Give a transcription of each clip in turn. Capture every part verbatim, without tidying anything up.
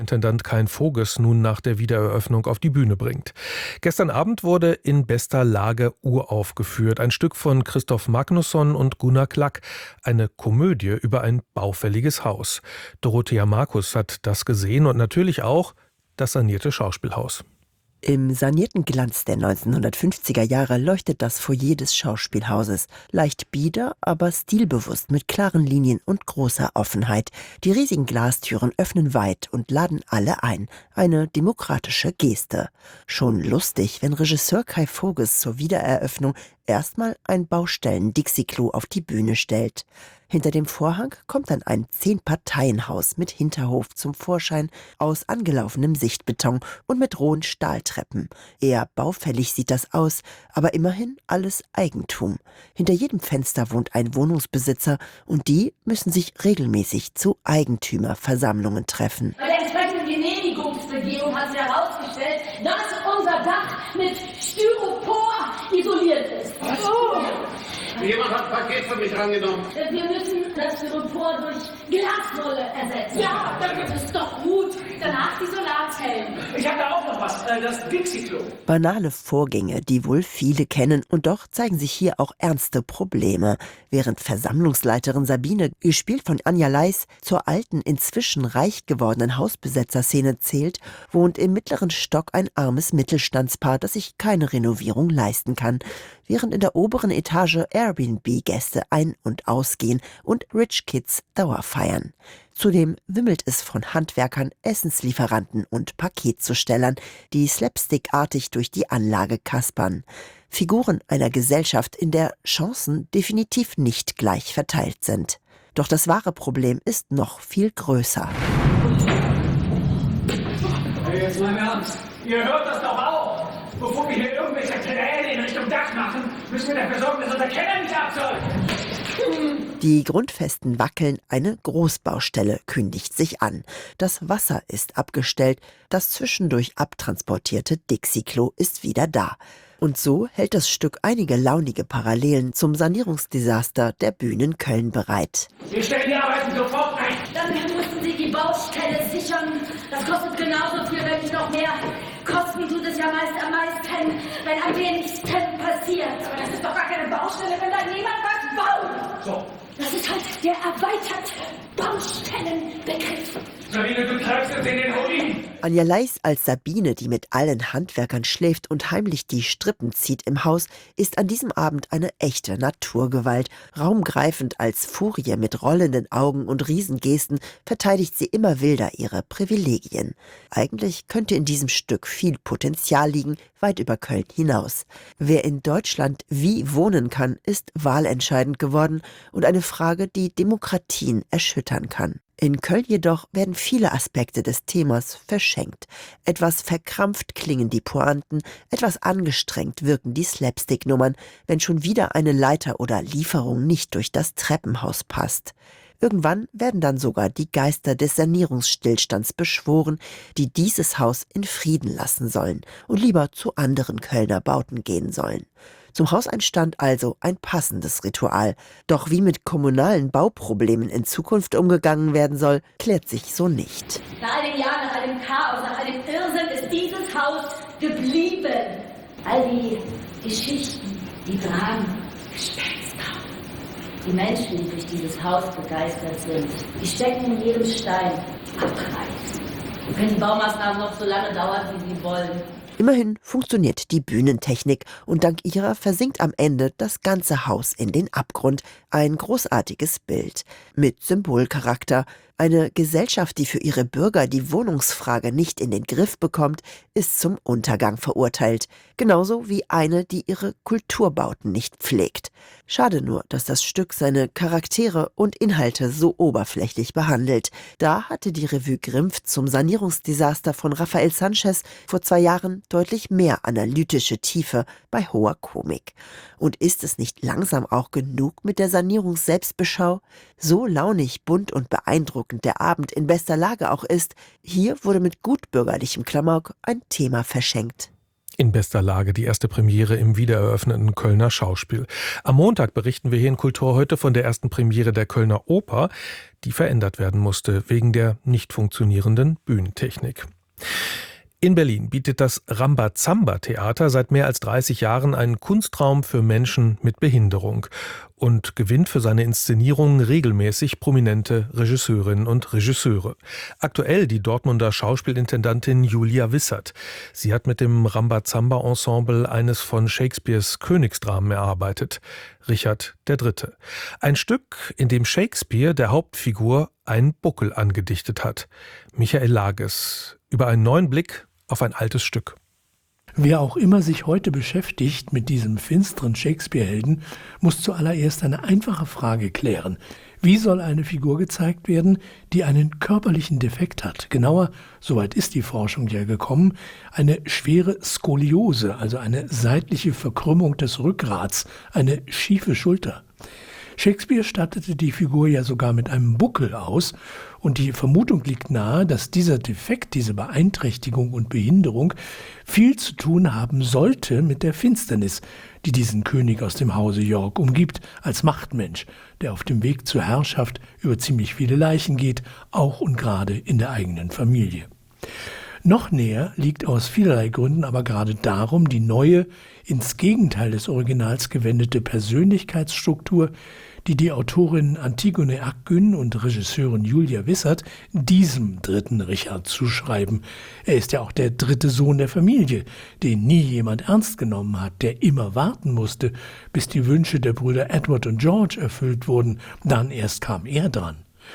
Intendant Kain Voges nun nach der Wiedereröffnung auf die Bühne bringt. Gestern Abend wurde in bester Lage uraufgeführt, ein Stück von Christoph Magnusson und Gunnar Klack, eine Komödie über ein baufälliges Haus. Dorothea Markus hat das gesehen und natürlich auch das sanierte Schauspielhaus. Im sanierten Glanz der neunzehnhundertfünfziger Jahre leuchtet das Foyer des Schauspielhauses. Leicht bieder, aber stilbewusst mit klaren Linien und großer Offenheit. Die riesigen Glastüren öffnen weit und laden alle ein. Eine demokratische Geste. Schon lustig, wenn Regisseur Kai Voges zur Wiedereröffnung erstmal ein Baustellen-Dixie-Klo auf die Bühne stellt. Hinter dem Vorhang kommt dann ein Zehn-Parteien-Haus mit Hinterhof zum Vorschein aus angelaufenem Sichtbeton und mit rohen Stahltreppen. Eher baufällig sieht das aus, aber immerhin alles Eigentum. Hinter jedem Fenster wohnt ein Wohnungsbesitzer und die müssen sich regelmäßig zu Eigentümerversammlungen treffen. Bei der entsprechenden Genehmigungsbegehung hat sie herausgestellt, dass unser Dach mit Styropor isoliert ist. Was? Oh. Jemand hat ein Paket für mich angenommen. Wir müssen das Styropor durch Glaswolle ersetzen. Ja, das ist doch gut. Danach die Solarzellen. Ich habe da auch noch was, äh, das Dixie-Klo. Banale Vorgänge, die wohl viele kennen, und doch zeigen sich hier auch ernste Probleme. Während Versammlungsleiterin Sabine, gespielt von Anja Leis, zur alten, inzwischen reich gewordenen Hausbesetzerszene zählt, wohnt im mittleren Stock ein armes Mittelstandspaar, das sich keine Renovierung leisten kann. Während in der oberen Etage Airbnb-Gäste ein- und ausgehen und Rich Kids Dauer feiern. Zudem wimmelt es von Handwerkern, Essenslieferanten und Paketzustellern, die slapstickartig durch die Anlage kaspern. Figuren einer Gesellschaft, in der Chancen definitiv nicht gleich verteilt sind. Doch das wahre Problem ist noch viel größer. Hey, jetzt mal im Ernst. Ihr hört das doch auch. Bevor wir hier irgendwelche Kräne in Richtung Dach machen, müssen wir dafür sorgen, dass unser Keller nicht absäuft. Die Grundfesten wackeln, eine Großbaustelle kündigt sich an. Das Wasser ist abgestellt, das zwischendurch abtransportierte Dixie-Klo ist wieder da. Und so hält das Stück einige launige Parallelen zum Sanierungsdesaster der Bühnen Köln bereit. Wir stellen die Arbeiten sofort ein. Dann müssen Sie die Baustelle sichern. Das kostet genauso viel, wenn nicht noch mehr. Kosten tut es ja meist am meisten, wenn am wenigsten passiert. Aber das ist doch gar keine Baustelle, wenn da niemand was baut. So. Das ist halt der erweiterte Baustellenbegriff. Sabine, du treibst uns in den Ruin. Anja Leis als Sabine, die mit allen Handwerkern schläft und heimlich die Strippen zieht im Haus, ist an diesem Abend eine echte Naturgewalt. Raumgreifend als Furie mit rollenden Augen und Riesengesten verteidigt sie immer wilder ihre Privilegien. Eigentlich könnte in diesem Stück viel Potenzial liegen, weit über Köln hinaus. Wer in Deutschland wie wohnen kann, ist wahlentscheidend geworden und eine Frage, die Demokratien erschüttern kann. In Köln jedoch werden viele Aspekte des Themas verschenkt. Etwas verkrampft klingen die Pointen, etwas angestrengt wirken die Slapstick-Nummern, wenn schon wieder eine Leiter oder Lieferung nicht durch das Treppenhaus passt. Irgendwann werden dann sogar die Geister des Sanierungsstillstands beschworen, die dieses Haus in Frieden lassen sollen und lieber zu anderen Kölner Bauten gehen sollen. Zum Hauseinstand also ein passendes Ritual. Doch wie mit kommunalen Bauproblemen in Zukunft umgegangen werden soll, klärt sich so nicht. Nach all den Jahren, nach all dem Chaos, nach all dem Irrsinn ist dieses Haus geblieben. All die Geschichten, die Dramen, Gespenster. Die Menschen, die durch dieses Haus begeistert sind, die stecken in jedem Stein, abreißen. Und können die Baumaßnahmen noch so lange dauern, wie sie wollen. Immerhin funktioniert die Bühnentechnik und dank ihrer versinkt am Ende das ganze Haus in den Abgrund. Ein großartiges Bild mit Symbolcharakter. Eine Gesellschaft, die für ihre Bürger die Wohnungsfrage nicht in den Griff bekommt, ist zum Untergang verurteilt. Genauso wie eine, die ihre Kulturbauten nicht pflegt. Schade nur, dass das Stück seine Charaktere und Inhalte so oberflächlich behandelt. Da hatte die Revue Grimpf zum Sanierungsdesaster von Rafael Sanchez vor zwei Jahren deutlich mehr analytische Tiefe bei hoher Komik. Und ist es nicht langsam auch genug mit der Sanierungs-Selbstbeschau? So launig, bunt und beeindruckend der Abend in bester Lage auch ist, hier wurde mit gutbürgerlichem Klamauk ein Thema verschenkt. In bester Lage die erste Premiere im wiedereröffneten Kölner Schauspiel. Am Montag berichten wir hier in Kultur heute von der ersten Premiere der Kölner Oper, die verändert werden musste wegen der nicht funktionierenden Bühnentechnik. In Berlin bietet das Rambazamba-Theater seit mehr als dreißig Jahren einen Kunstraum für Menschen mit Behinderung und gewinnt für seine Inszenierungen regelmäßig prominente Regisseurinnen und Regisseure. Aktuell die Dortmunder Schauspielintendantin Julia Wissert. Sie hat mit dem Rambazamba-Ensemble eines von Shakespeares Königsdramen erarbeitet, Richard der Dritte. Ein Stück, in dem Shakespeare der Hauptfigur einen Buckel angedichtet hat. Michael Lages über einen neuen Blick auf ein altes Stück. Wer auch immer sich heute beschäftigt mit diesem finsteren Shakespeare-Helden, muss zuallererst eine einfache Frage klären. Wie soll eine Figur gezeigt werden, die einen körperlichen Defekt hat? Genauer, soweit ist die Forschung ja gekommen, eine schwere Skoliose, also eine seitliche Verkrümmung des Rückgrats, eine schiefe Schulter. Shakespeare stattete die Figur ja sogar mit einem Buckel aus und die Vermutung liegt nahe, dass dieser Defekt, diese Beeinträchtigung und Behinderung viel zu tun haben sollte mit der Finsternis, die diesen König aus dem Hause York umgibt, als Machtmensch, der auf dem Weg zur Herrschaft über ziemlich viele Leichen geht, auch und gerade in der eigenen Familie. Noch näher liegt aus vielerlei Gründen aber gerade darum die neue, ins Gegenteil des Originals gewendete Persönlichkeitsstruktur, die die Autorin Antigone Akgün und Regisseurin Julia Wissert diesem dritten Richard zuschreiben. Er ist ja auch der dritte Sohn der Familie, den nie jemand ernst genommen hat, der immer warten musste, bis die Wünsche der Brüder Edward und George erfüllt wurden. Dann erst kam er dran.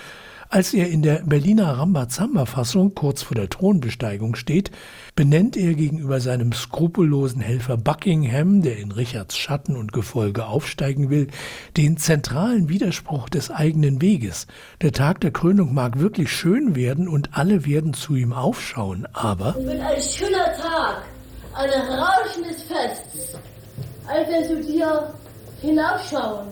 Als er in der Berliner Rambazamba-Fassung kurz vor der Thronbesteigung steht, benennt er gegenüber seinem skrupellosen Helfer Buckingham, der in Richards Schatten und Gefolge aufsteigen will, den zentralen Widerspruch des eigenen Weges. Der Tag der Krönung mag wirklich schön werden und alle werden zu ihm aufschauen, aber... Es wird ein schöner Tag, ein rauschendes Fest, als er zu dir hinaufschauen.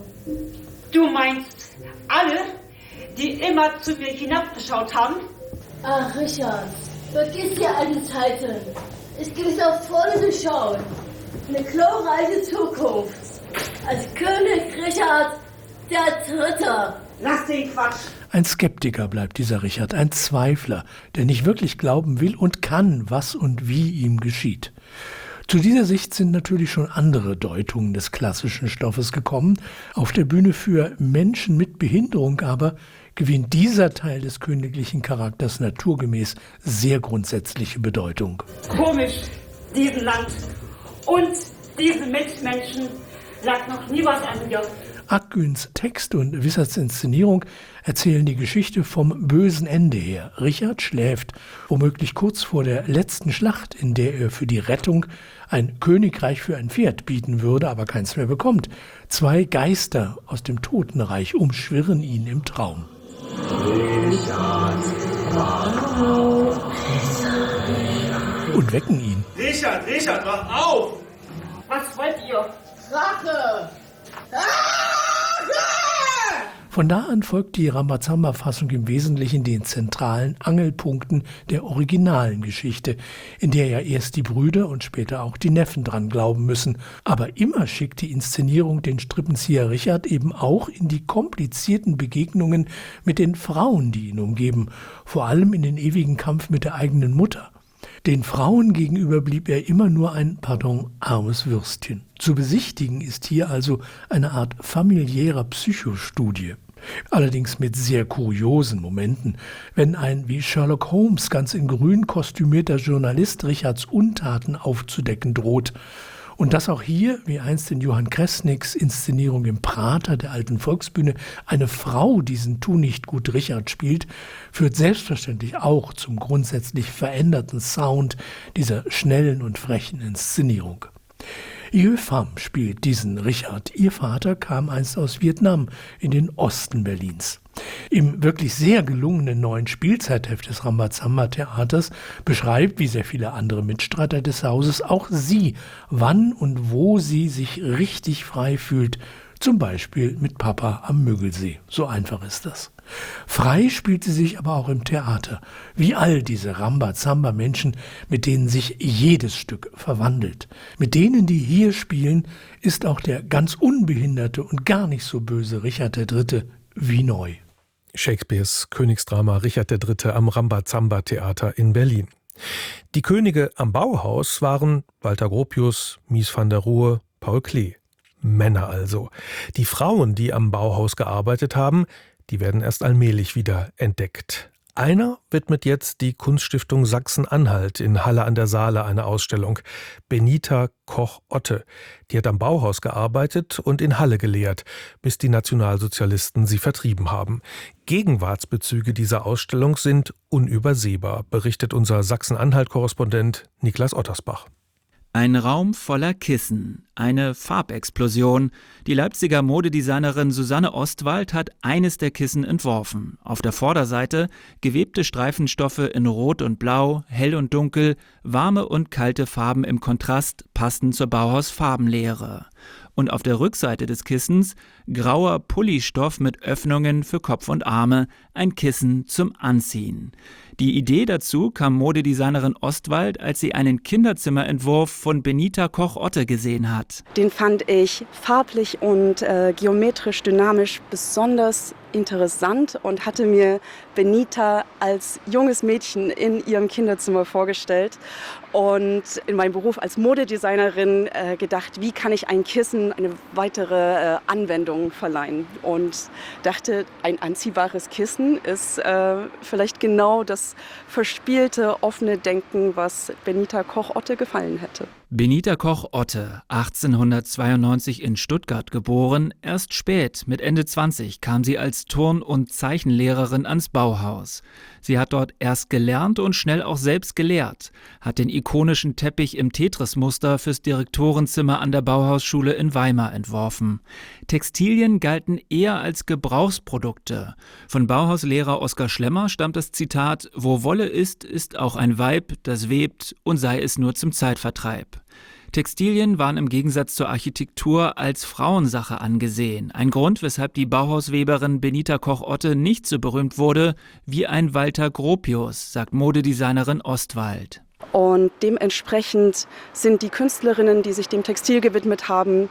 Du meinst alle, die immer zu mir hinabgeschaut haben? Ach, Richard, vergiss dir alte Zeiten. Es gilt auf vorne zu schauen. Eine glorreiche Zukunft. Als König Richard der Dritte. Lass den Quatsch. Ein Skeptiker bleibt dieser Richard, ein Zweifler, der nicht wirklich glauben will und kann, was und wie ihm geschieht. Zu dieser Sicht sind natürlich schon andere Deutungen des klassischen Stoffes gekommen. Auf der Bühne für Menschen mit Behinderung aber gewinnt dieser Teil des königlichen Charakters naturgemäß sehr grundsätzliche Bedeutung. Komisch, diesem Land und diesen Mitmenschen lag noch nie was an mir. Akgüns Text und Wisserts Inszenierung erzählen die Geschichte vom bösen Ende her. Richard schläft, womöglich kurz vor der letzten Schlacht, in der er für die Rettung ein Königreich für ein Pferd bieten würde, aber keins mehr bekommt. Zwei Geister aus dem Totenreich umschwirren ihn im Traum. Richard, und wecken ihn. Richard, Richard, wach auf! Was wollt ihr? Rache! Von da an folgt die Rambazamba-Fassung im Wesentlichen den zentralen Angelpunkten der originalen Geschichte, in der ja erst die Brüder und später auch die Neffen dran glauben müssen. Aber immer schickt die Inszenierung den Strippenzieher Richard eben auch in die komplizierten Begegnungen mit den Frauen, die ihn umgeben, vor allem in den ewigen Kampf mit der eigenen Mutter. Den Frauen gegenüber blieb er immer nur ein, pardon, armes Würstchen. Zu besichtigen ist hier also eine Art familiärer Psychostudie. Allerdings mit sehr kuriosen Momenten, wenn ein wie Sherlock Holmes ganz in grün kostümierter Journalist Richards Untaten aufzudecken droht. Und dass auch hier, wie einst in Johann Kresniks Inszenierung im Prater der alten Volksbühne, eine Frau diesen Tu-nicht-gut Richard spielt, führt selbstverständlich auch zum grundsätzlich veränderten Sound dieser schnellen und frechen Inszenierung. Yue Pham spielt diesen Richard. Ihr Vater kam einst aus Vietnam in den Osten Berlins. Im wirklich sehr gelungenen neuen Spielzeitheft des Rambazamba-Theaters beschreibt, wie sehr viele andere Mitstreiter des Hauses, auch sie, wann und wo sie sich richtig frei fühlt, Zum Beispiel mit Papa am Müggelsee. So einfach ist das. Frei spielt sie sich aber auch im Theater, wie all diese Rambazamba-Menschen, mit denen sich jedes Stück verwandelt. Mit denen, die hier spielen, ist auch der ganz unbehinderte und gar nicht so böse Richard der Dritte wie neu. Shakespeares Königsdrama Richard der Dritte am Rambazamba-Theater in Berlin. Die Könige am Bauhaus waren Walter Gropius, Mies van der Rohe, Paul Klee. Männer also. Die Frauen, die am Bauhaus gearbeitet haben, die werden erst allmählich wieder entdeckt. Einer widmet jetzt die Kunststiftung Sachsen-Anhalt in Halle an der Saale eine Ausstellung. Benita Koch-Otte. Die hat am Bauhaus gearbeitet und in Halle gelehrt, bis die Nationalsozialisten sie vertrieben haben. Gegenwartsbezüge dieser Ausstellung sind unübersehbar, berichtet unser Sachsen-Anhalt-Korrespondent Niklas Ottersbach. Ein Raum voller Kissen, eine Farbexplosion. Die Leipziger Modedesignerin Susanne Ostwald hat eines der Kissen entworfen. Auf der Vorderseite gewebte Streifenstoffe in Rot und Blau, hell und dunkel, warme und kalte Farben im Kontrast, passend zur Bauhaus-Farbenlehre. Und auf der Rückseite des Kissens grauer Pullistoff mit Öffnungen für Kopf und Arme, ein Kissen zum Anziehen. Die Idee dazu kam Modedesignerin Ostwald, als sie einen Kinderzimmerentwurf von Benita Koch-Otte gesehen hat. Den fand ich farblich und äh, geometrisch dynamisch besonders interessant und hatte mir Benita als junges Mädchen in ihrem Kinderzimmer vorgestellt und in meinem Beruf als Modedesignerin äh, gedacht, wie kann ich ein Kissen eine weitere äh, Anwendung verleihen, und dachte, ein anziehbares Kissen ist äh, vielleicht genau das verspielte, offene Denken, was Benita Koch-Otte gefallen hätte. Benita Koch-Otte, achtzehnhundertzweiundneunzig in Stuttgart geboren, erst spät, mit Ende zwanzig, kam sie als Turn- und Zeichenlehrerin ans Bauhaus. Sie hat dort erst gelernt und schnell auch selbst gelehrt, hat den ikonischen Teppich im Tetris-Muster fürs Direktorenzimmer an der Bauhausschule in Weimar entworfen. Textilien galten eher als Gebrauchsprodukte. Von Bauhauslehrer Oskar Schlemmer stammt das Zitat: »Wo Wolle ist, ist auch ein Weib, das webt, und sei es nur zum Zeitvertreib.« Textilien waren im Gegensatz zur Architektur als Frauensache angesehen. Ein Grund, weshalb die Bauhausweberin Benita Koch-Otte nicht so berühmt wurde wie ein Walter Gropius, sagt Modedesignerin Ostwald. Und dementsprechend sind die Künstlerinnen, die sich dem Textil gewidmet haben,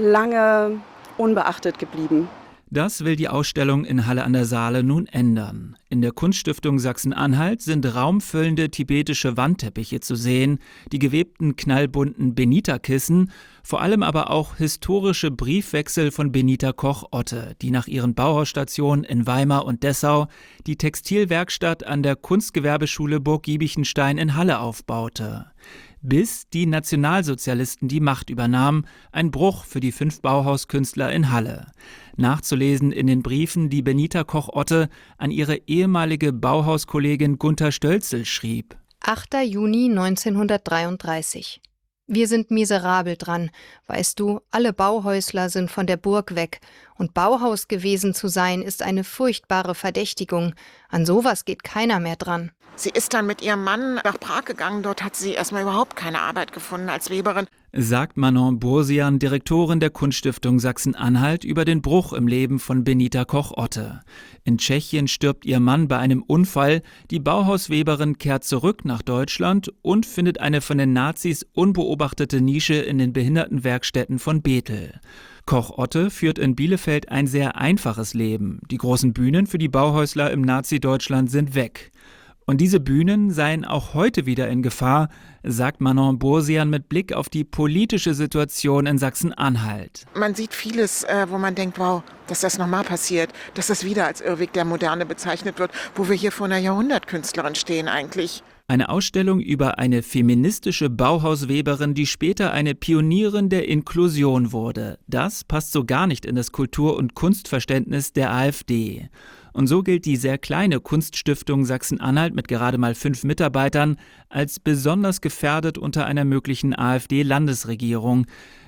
lange unbeachtet geblieben. Das will die Ausstellung in Halle an der Saale nun ändern. In der Kunststiftung Sachsen-Anhalt sind raumfüllende tibetische Wandteppiche zu sehen, die gewebten knallbunten Benita-Kissen, vor allem aber auch historische Briefwechsel von Benita Koch-Otte, die nach ihren Bauhausstationen in Weimar und Dessau die Textilwerkstatt an der Kunstgewerbeschule Burg Giebichenstein in Halle aufbaute. Bis die Nationalsozialisten die Macht übernahmen, ein Bruch für die fünf Bauhauskünstler in Halle. Nachzulesen in den Briefen, die Benita Koch-Otte an ihre ehemalige Bauhauskollegin Gunta Stölzel schrieb. achter Juni neunzehnhundertdreiunddreißig. Wir sind miserabel dran. Weißt du, alle Bauhäusler sind von der Burg weg. Und Bauhaus gewesen zu sein, ist eine furchtbare Verdächtigung. An sowas geht keiner mehr dran. Sie ist dann mit ihrem Mann nach Prag gegangen. Dort hat sie erstmal überhaupt keine Arbeit gefunden als Weberin. Sagt Manon Bursian, Direktorin der Kunststiftung Sachsen-Anhalt, über den Bruch im Leben von Benita Koch-Otte. In Tschechien stirbt ihr Mann bei einem Unfall. Die Bauhausweberin kehrt zurück nach Deutschland und findet eine von den Nazis unbeobachtete Nische in den Behindertenwerkstätten von Bethel. Koch-Otte führt in Bielefeld ein sehr einfaches Leben. Die großen Bühnen für die Bauhäusler im Nazi-Deutschland sind weg. Und diese Bühnen seien auch heute wieder in Gefahr, sagt Manon Bursian mit Blick auf die politische Situation in Sachsen-Anhalt. Man sieht vieles, äh, wo man denkt, wow, dass das nochmal passiert, dass das wieder als Irrweg der Moderne bezeichnet wird, wo wir hier vor einer Jahrhundertkünstlerin stehen eigentlich. Eine Ausstellung über eine feministische Bauhausweberin, die später eine Pionierin der Inklusion wurde. Das passt so gar nicht in das Kultur- und Kunstverständnis der AfD. Und so gilt die sehr kleine Kunststiftung Sachsen-Anhalt mit gerade mal fünf Mitarbeitern als besonders gefährdet unter einer möglichen AfD-Landesregierung.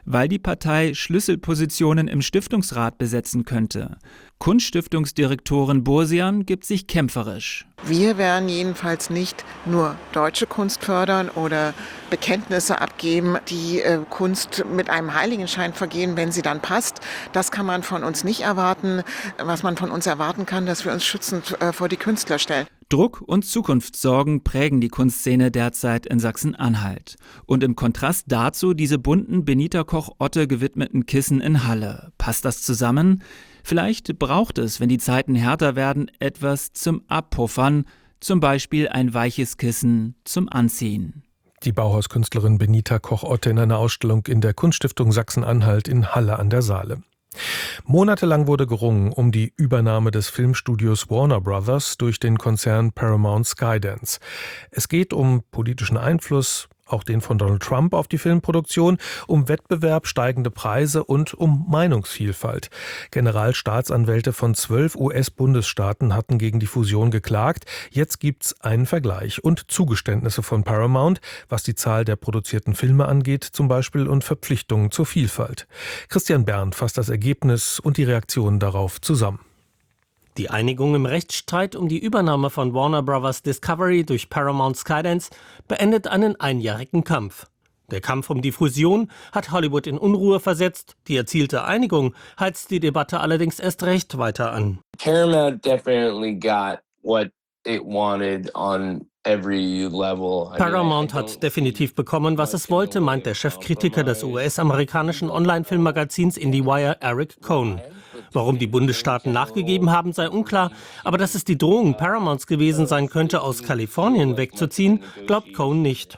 weil die Partei Schlüsselpositionen im Stiftungsrat besetzen könnte. Kunststiftungsdirektorin Bursian gibt sich kämpferisch. Wir werden jedenfalls nicht nur deutsche Kunst fördern oder Bekenntnisse abgeben, die äh, Kunst mit einem Heiligenschein vergehen, wenn sie dann passt. Das kann man von uns nicht erwarten. Was man von uns erwarten kann, dass wir uns schützend äh, vor die Künstler stellen. Druck und Zukunftssorgen prägen die Kunstszene derzeit in Sachsen-Anhalt. Und im Kontrast dazu diese bunten Benita Koch-Otte gewidmeten Kissen in Halle. Passt das zusammen? Vielleicht braucht es, wenn die Zeiten härter werden, etwas zum Abpuffern, zum Beispiel ein weiches Kissen zum Anziehen. Die Bauhauskünstlerin Benita Koch-Otte in einer Ausstellung in der Kunststiftung Sachsen-Anhalt in Halle an der Saale. Monatelang wurde gerungen um die Übernahme des Filmstudios Warner Brothers durch den Konzern Paramount Skydance. Es geht um politischen Einfluss, auch den von Donald Trump auf die Filmproduktion, um Wettbewerb, steigende Preise und um Meinungsvielfalt. Generalstaatsanwälte von zwölf U S-Bundesstaaten hatten gegen die Fusion geklagt. Jetzt gibt's einen Vergleich und Zugeständnisse von Paramount, was die Zahl der produzierten Filme angeht zum Beispiel und Verpflichtungen zur Vielfalt. Christian Berndt fasst das Ergebnis und die Reaktionen darauf zusammen. Die Einigung im Rechtsstreit um die Übernahme von Warner Bros. Discovery durch Paramount Skydance beendet einen einjährigen Kampf. Der Kampf um die Fusion hat Hollywood in Unruhe versetzt. Die erzielte Einigung heizt die Debatte allerdings erst recht weiter an. Paramount definitely got what it wanted on every level. Paramount hat definitiv bekommen, was es wollte, meint der Chefkritiker des U S-amerikanischen Online-Filmmagazins IndieWire, Eric Cohn. Warum die Bundesstaaten nachgegeben haben, sei unklar, aber dass es die Drohung Paramounts gewesen sein könnte, aus Kalifornien wegzuziehen, glaubt Cohn nicht.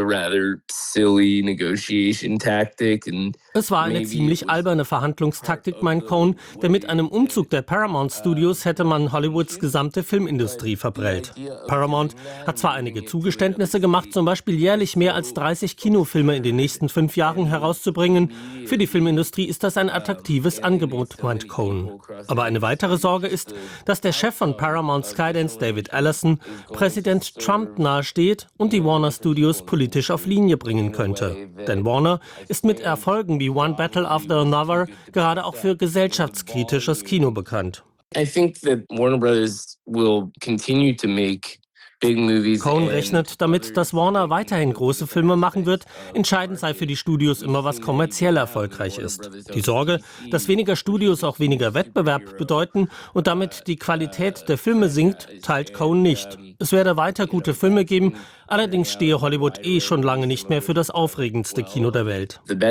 Es war eine ziemlich alberne Verhandlungstaktik, meint Cohn, denn mit einem Umzug der Paramount Studios hätte man Hollywoods gesamte Filmindustrie verprellt. Paramount hat zwar einige Zugeständnisse gemacht, zum Beispiel jährlich mehr als dreißig Kinofilme in den nächsten fünf Jahren herauszubringen. Für die Filmindustrie ist das ein attraktives Angebot, meint Cohn. Aber eine weitere Sorge ist, dass der Chef von Paramount Skydance, David Ellison, Präsident Trump nahesteht und die Warner Studios politisch auf Linie bringen könnte. Denn Warner ist mit Erfolgen wie One Battle After Another gerade auch für gesellschaftskritisches Kino bekannt. I think that Warner Brothers will continue to make Cohn rechnet damit, dass Warner weiterhin große Filme machen wird. Entscheidend sei für die Studios immer, was kommerziell erfolgreich ist. Die Sorge, dass weniger Studios auch weniger Wettbewerb bedeuten und damit die Qualität der Filme sinkt, teilt Cohn nicht. Es werde weiter gute Filme geben, allerdings stehe Hollywood eh schon lange nicht mehr für das aufregendste Kino der Welt. Die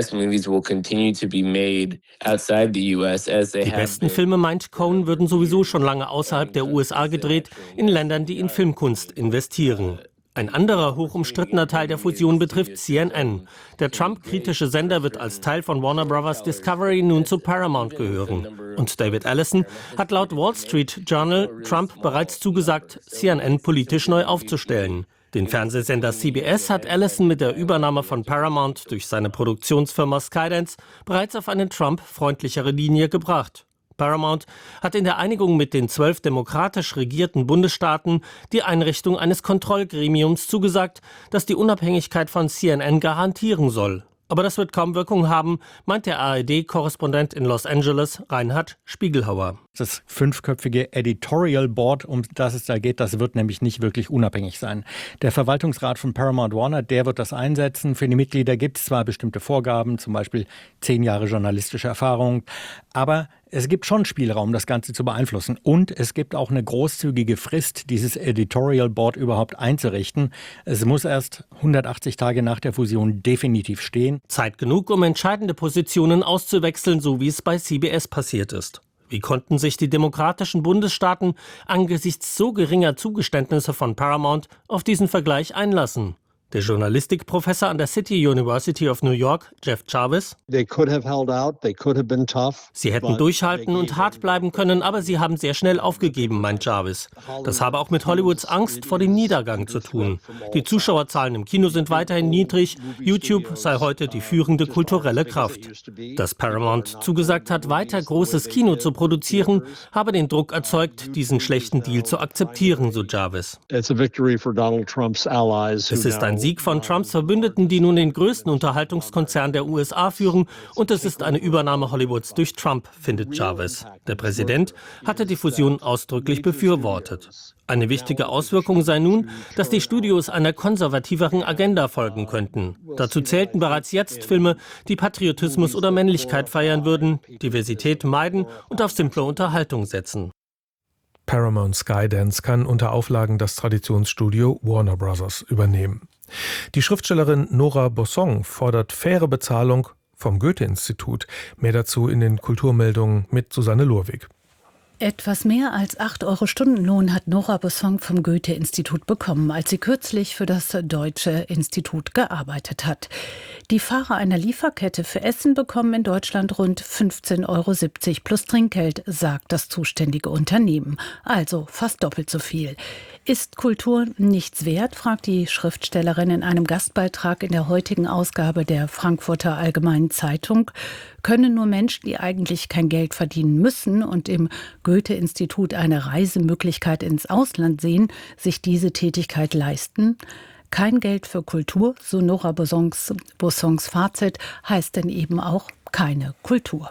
besten Filme, meint Cohn, würden sowieso schon lange außerhalb der U S A gedreht, in Ländern, die in Filmkunst investieren. Ein anderer hochumstrittener Teil der Fusion betrifft C N N. Der Trump-kritische Sender wird als Teil von Warner Bros. Discovery nun zu Paramount gehören. Und David Ellison hat laut Wall Street Journal Trump bereits zugesagt, C N N politisch neu aufzustellen. Den Fernsehsender C B S hat Ellison mit der Übernahme von Paramount durch seine Produktionsfirma Skydance bereits auf eine Trump-freundlichere Linie gebracht. Paramount hat in der Einigung mit den zwölf demokratisch regierten Bundesstaaten die Einrichtung eines Kontrollgremiums zugesagt, das die Unabhängigkeit von C N N garantieren soll. Aber das wird kaum Wirkung haben, meint der A R D-Korrespondent in Los Angeles, Reinhard Spiegelhauer. Das fünfköpfige Editorial Board, um das es da geht, das wird nämlich nicht wirklich unabhängig sein. Der Verwaltungsrat von Paramount Warner, der wird das einsetzen. Für die Mitglieder gibt es zwar bestimmte Vorgaben, zum Beispiel zehn Jahre journalistische Erfahrung, aber es gibt schon Spielraum, das Ganze zu beeinflussen. Und es gibt auch eine großzügige Frist, dieses Editorial Board überhaupt einzurichten. Es muss erst hundertachtzig Tage nach der Fusion definitiv stehen. Zeit genug, um entscheidende Positionen auszuwechseln, so wie es bei C B S passiert ist. Wie konnten sich die demokratischen Bundesstaaten angesichts so geringer Zugeständnisse von Paramount auf diesen Vergleich einlassen? Der Journalistikprofessor an der City University of New York, Jeff Jarvis. They could have held out, they could have been tough. Sie hätten durchhalten und hart bleiben können, aber sie haben sehr schnell aufgegeben, meint Jarvis. Das habe auch mit Hollywoods Angst vor dem Niedergang zu tun. Die Zuschauerzahlen im Kino sind weiterhin niedrig. YouTube sei heute die führende kulturelle Kraft. Dass Paramount zugesagt hat, weiter großes Kino zu produzieren, habe den Druck erzeugt, diesen schlechten Deal zu akzeptieren, so Jarvis. It's a victory for Donald Trump's allies. Es ist ein Sieg von Trumps Verbündeten, die nun den größten Unterhaltungskonzern der U S A führen, und es ist eine Übernahme Hollywoods durch Trump, findet Chavez. Der Präsident hatte die Fusion ausdrücklich befürwortet. Eine wichtige Auswirkung sei nun, dass die Studios einer konservativeren Agenda folgen könnten. Dazu zählten bereits jetzt Filme, die Patriotismus oder Männlichkeit feiern würden, Diversität meiden und auf simple Unterhaltung setzen. Paramount Skydance kann unter Auflagen das Traditionsstudio Warner Bros. Übernehmen. Die Schriftstellerin Nora Bossong fordert faire Bezahlung vom Goethe-Institut. Mehr dazu in den Kulturmeldungen mit Susanne Lurwig. Etwas mehr als acht Euro Stundenlohn hat Nora Bossong vom Goethe-Institut bekommen, als sie kürzlich für das Deutsche Institut gearbeitet hat. Die Fahrer einer Lieferkette für Essen bekommen in Deutschland rund fünfzehn Euro siebzig plus Trinkgeld, sagt das zuständige Unternehmen. Also fast doppelt so viel. Ist Kultur nichts wert, fragt die Schriftstellerin in einem Gastbeitrag in der heutigen Ausgabe der Frankfurter Allgemeinen Zeitung. Können nur Menschen, die eigentlich kein Geld verdienen müssen und im Goethe-Institut eine Reisemöglichkeit ins Ausland sehen, sich diese Tätigkeit leisten? Kein Geld für Kultur, so Nora Bossongs, Bossongs Fazit, heißt denn eben auch keine Kultur.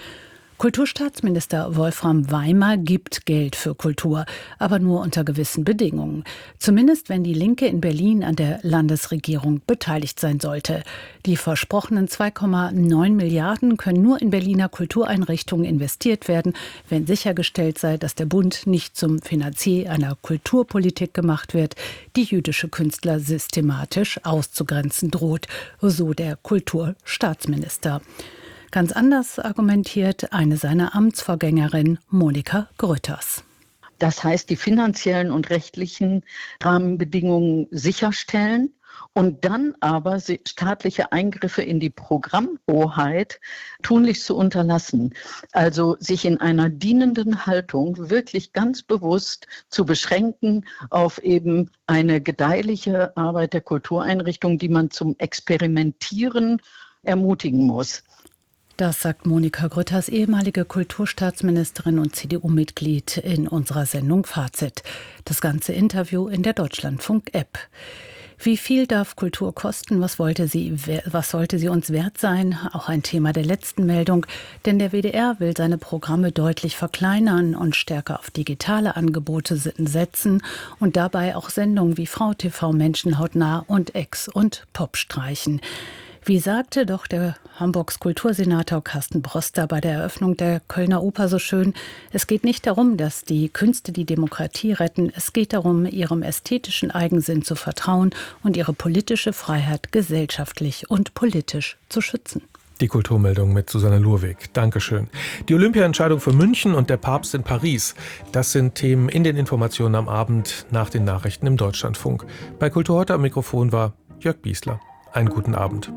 Kulturstaatsminister Wolfram Weimer gibt Geld für Kultur, aber nur unter gewissen Bedingungen. Zumindest wenn die Linke in Berlin an der Landesregierung beteiligt sein sollte. Die versprochenen zwei Komma neun Milliarden können nur in Berliner Kultureinrichtungen investiert werden, wenn sichergestellt sei, dass der Bund nicht zum Finanzier einer Kulturpolitik gemacht wird, die jüdische Künstler systematisch auszugrenzen droht, so der Kulturstaatsminister. Ganz anders argumentiert eine seiner Amtsvorgängerin Monika Grütters. Das heißt, die finanziellen und rechtlichen Rahmenbedingungen sicherstellen und dann aber staatliche Eingriffe in die Programmhoheit tunlichst zu unterlassen. Also sich in einer dienenden Haltung wirklich ganz bewusst zu beschränken auf eben eine gedeihliche Arbeit der Kultureinrichtung, die man zum Experimentieren ermutigen muss. Das sagt Monika Grütters, ehemalige Kulturstaatsministerin und C D U-Mitglied in unserer Sendung Fazit. Das ganze Interview in der Deutschlandfunk-App. Wie viel darf Kultur kosten? Was wollte sie, was sollte sie uns wert sein? Auch ein Thema der letzten Meldung. Denn der W D R will seine Programme deutlich verkleinern und stärker auf digitale Angebote setzen und dabei auch Sendungen wie Frau T V, Menschen hautnah und Ex und Pop streichen. Wie sagte doch der Hamburgs Kultursenator Carsten Broster bei der Eröffnung der Kölner Oper so schön, es geht nicht darum, dass die Künste die Demokratie retten, es geht darum, ihrem ästhetischen Eigensinn zu vertrauen und ihre politische Freiheit gesellschaftlich und politisch zu schützen. Die Kulturmeldung mit Susanne Lurwig. Dankeschön. Die Olympia-Entscheidung für München und der Papst in Paris. Das sind Themen in den Informationen am Abend nach den Nachrichten im Deutschlandfunk. Bei Kultur heute am Mikrofon war Jörg Biesler. Einen guten Abend.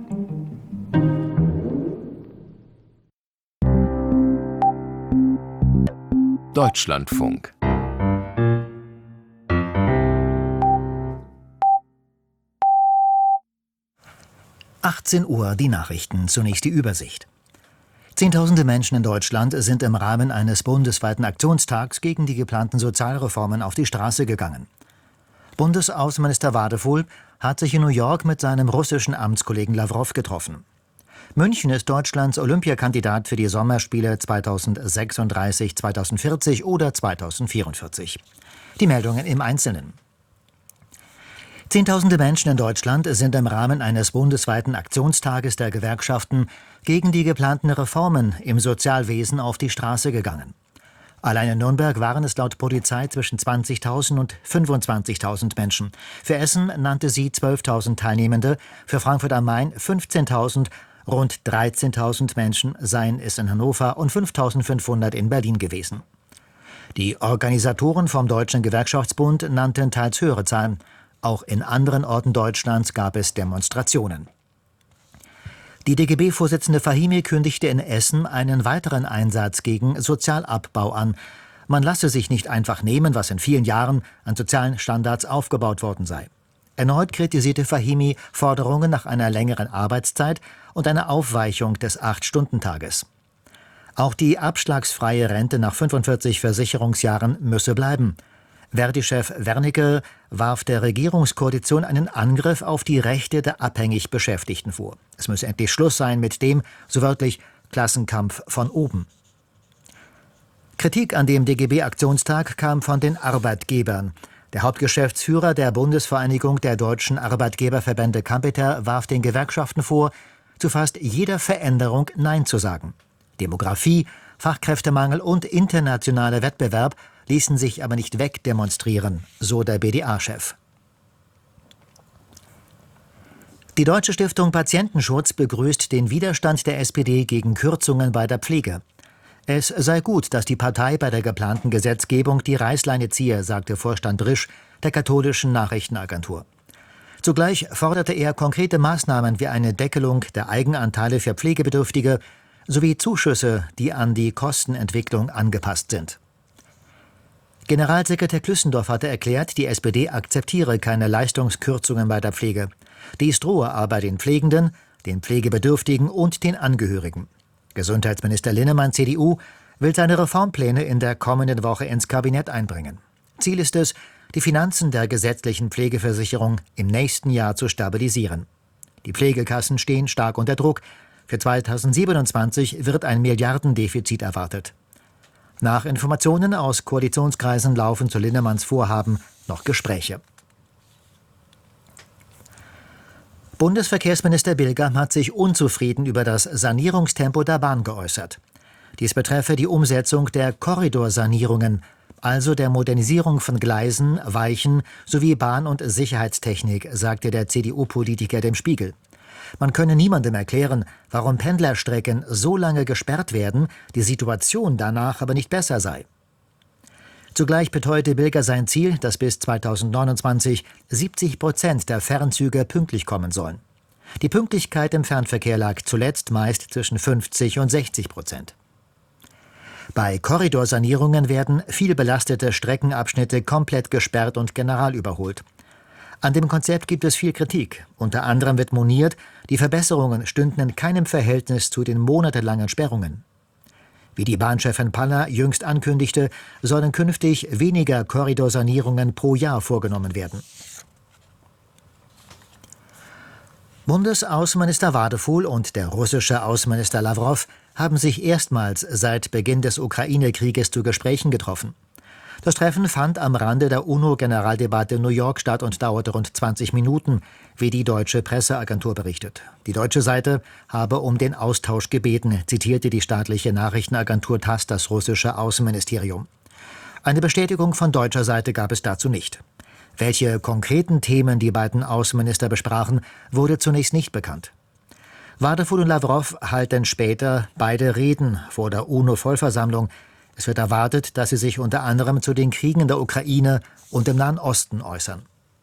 Deutschlandfunk. achtzehn Uhr, die Nachrichten, zunächst die Übersicht. Zehntausende Menschen in Deutschland sind im Rahmen eines bundesweiten Aktionstags gegen die geplanten Sozialreformen auf die Straße gegangen. Bundesaußenminister Wadefuhl hat sich in New York mit seinem russischen Amtskollegen Lawrow getroffen. München ist Deutschlands Olympiakandidat für die Sommerspiele zweitausendsechsunddreißig, zweitausendvierzig oder zweitausendvierundvierzig. Die Meldungen im Einzelnen. Zehntausende Menschen in Deutschland sind im Rahmen eines bundesweiten Aktionstages der Gewerkschaften gegen die geplanten Reformen im Sozialwesen auf die Straße gegangen. Allein in Nürnberg waren es laut Polizei zwischen zwanzigtausend und fünfundzwanzigtausend Menschen. Für Essen nannte sie zwölftausend Teilnehmende, für Frankfurt am Main fünfzehntausend, rund dreizehntausend Menschen seien es in Hannover und fünftausendfünfhundert in Berlin gewesen. Die Organisatoren vom Deutschen Gewerkschaftsbund nannten teils höhere Zahlen. Auch in anderen Orten Deutschlands gab es Demonstrationen. Die D G B-Vorsitzende Fahimi kündigte in Essen einen weiteren Einsatz gegen Sozialabbau an. Man lasse sich nicht einfach nehmen, was in vielen Jahren an sozialen Standards aufgebaut worden sei. Erneut kritisierte Fahimi Forderungen nach einer längeren Arbeitszeit und einer Aufweichung des acht-Stunden-Tages. Auch die abschlagsfreie Rente nach fünfundvierzig Versicherungsjahren müsse bleiben. Verdi-Chef Wernicke warf der Regierungskoalition einen Angriff auf die Rechte der abhängig Beschäftigten vor. Es müsse endlich Schluss sein mit dem, so wörtlich, Klassenkampf von oben. Kritik an dem D G B-Aktionstag kam von den Arbeitgebern. Der Hauptgeschäftsführer der Bundesvereinigung der deutschen Arbeitgeberverbände Kampeter warf den Gewerkschaften vor, zu fast jeder Veränderung Nein zu sagen. Demografie, Fachkräftemangel und internationaler Wettbewerb ließen sich aber nicht wegdemonstrieren, so der B D A-Chef. Die Deutsche Stiftung Patientenschutz begrüßt den Widerstand der S P D gegen Kürzungen bei der Pflege. Es sei gut, dass die Partei bei der geplanten Gesetzgebung die Reißleine ziehe, sagte Vorstand Risch der katholischen Nachrichtenagentur. Zugleich forderte er konkrete Maßnahmen wie eine Deckelung der Eigenanteile für Pflegebedürftige sowie Zuschüsse, die an die Kostenentwicklung angepasst sind. Generalsekretär Klüssendorf hatte erklärt, die S P D akzeptiere keine Leistungskürzungen bei der Pflege. Dies drohe aber den Pflegenden, den Pflegebedürftigen und den Angehörigen. Gesundheitsminister Linnemann, C D U, will seine Reformpläne in der kommenden Woche ins Kabinett einbringen. Ziel ist es, die Finanzen der gesetzlichen Pflegeversicherung im nächsten Jahr zu stabilisieren. Die Pflegekassen stehen stark unter Druck. Für zweitausendsiebenundzwanzig wird ein Milliardendefizit erwartet. Nach Informationen aus Koalitionskreisen laufen zu Linnemanns Vorhaben noch Gespräche. Bundesverkehrsminister Bilger hat sich unzufrieden über das Sanierungstempo der Bahn geäußert. Dies betreffe die Umsetzung der Korridorsanierungen, also der Modernisierung von Gleisen, Weichen sowie Bahn- und Sicherheitstechnik, sagte der C D U-Politiker dem Spiegel. Man könne niemandem erklären, warum Pendlerstrecken so lange gesperrt werden, die Situation danach aber nicht besser sei. Zugleich beteuerte Bilger sein Ziel, dass bis zweitausendneunundzwanzig siebzig Prozent der Fernzüge pünktlich kommen sollen. Die Pünktlichkeit im Fernverkehr lag zuletzt meist zwischen fünfzig und sechzig Prozent. Bei Korridorsanierungen werden viel belastete Streckenabschnitte komplett gesperrt und generalüberholt. An dem Konzept gibt es viel Kritik. Unter anderem wird moniert, die Verbesserungen stünden in keinem Verhältnis zu den monatelangen Sperrungen. Wie die Bahnchefin Panner jüngst ankündigte, sollen künftig weniger Korridorsanierungen pro Jahr vorgenommen werden. Bundesaußenminister Wadefuhl und der russische Außenminister Lawrow haben sich erstmals seit Beginn des Ukraine-Krieges zu Gesprächen getroffen. Das Treffen fand am Rande der UNO-Generaldebatte in New York statt und dauerte rund zwanzig Minuten, wie die deutsche Presseagentur berichtet. Die deutsche Seite habe um den Austausch gebeten, zitierte die staatliche Nachrichtenagentur TASS das russische Außenministerium. Eine Bestätigung von deutscher Seite gab es dazu nicht. Welche konkreten Themen die beiden Außenminister besprachen, wurde zunächst nicht bekannt. Wadefuhl und Lawrow halten später beide Reden vor der UNO-Vollversammlung. Es wird erwartet, dass sie sich unter anderem zu den Kriegen in der Ukraine und im Nahen Osten äußern.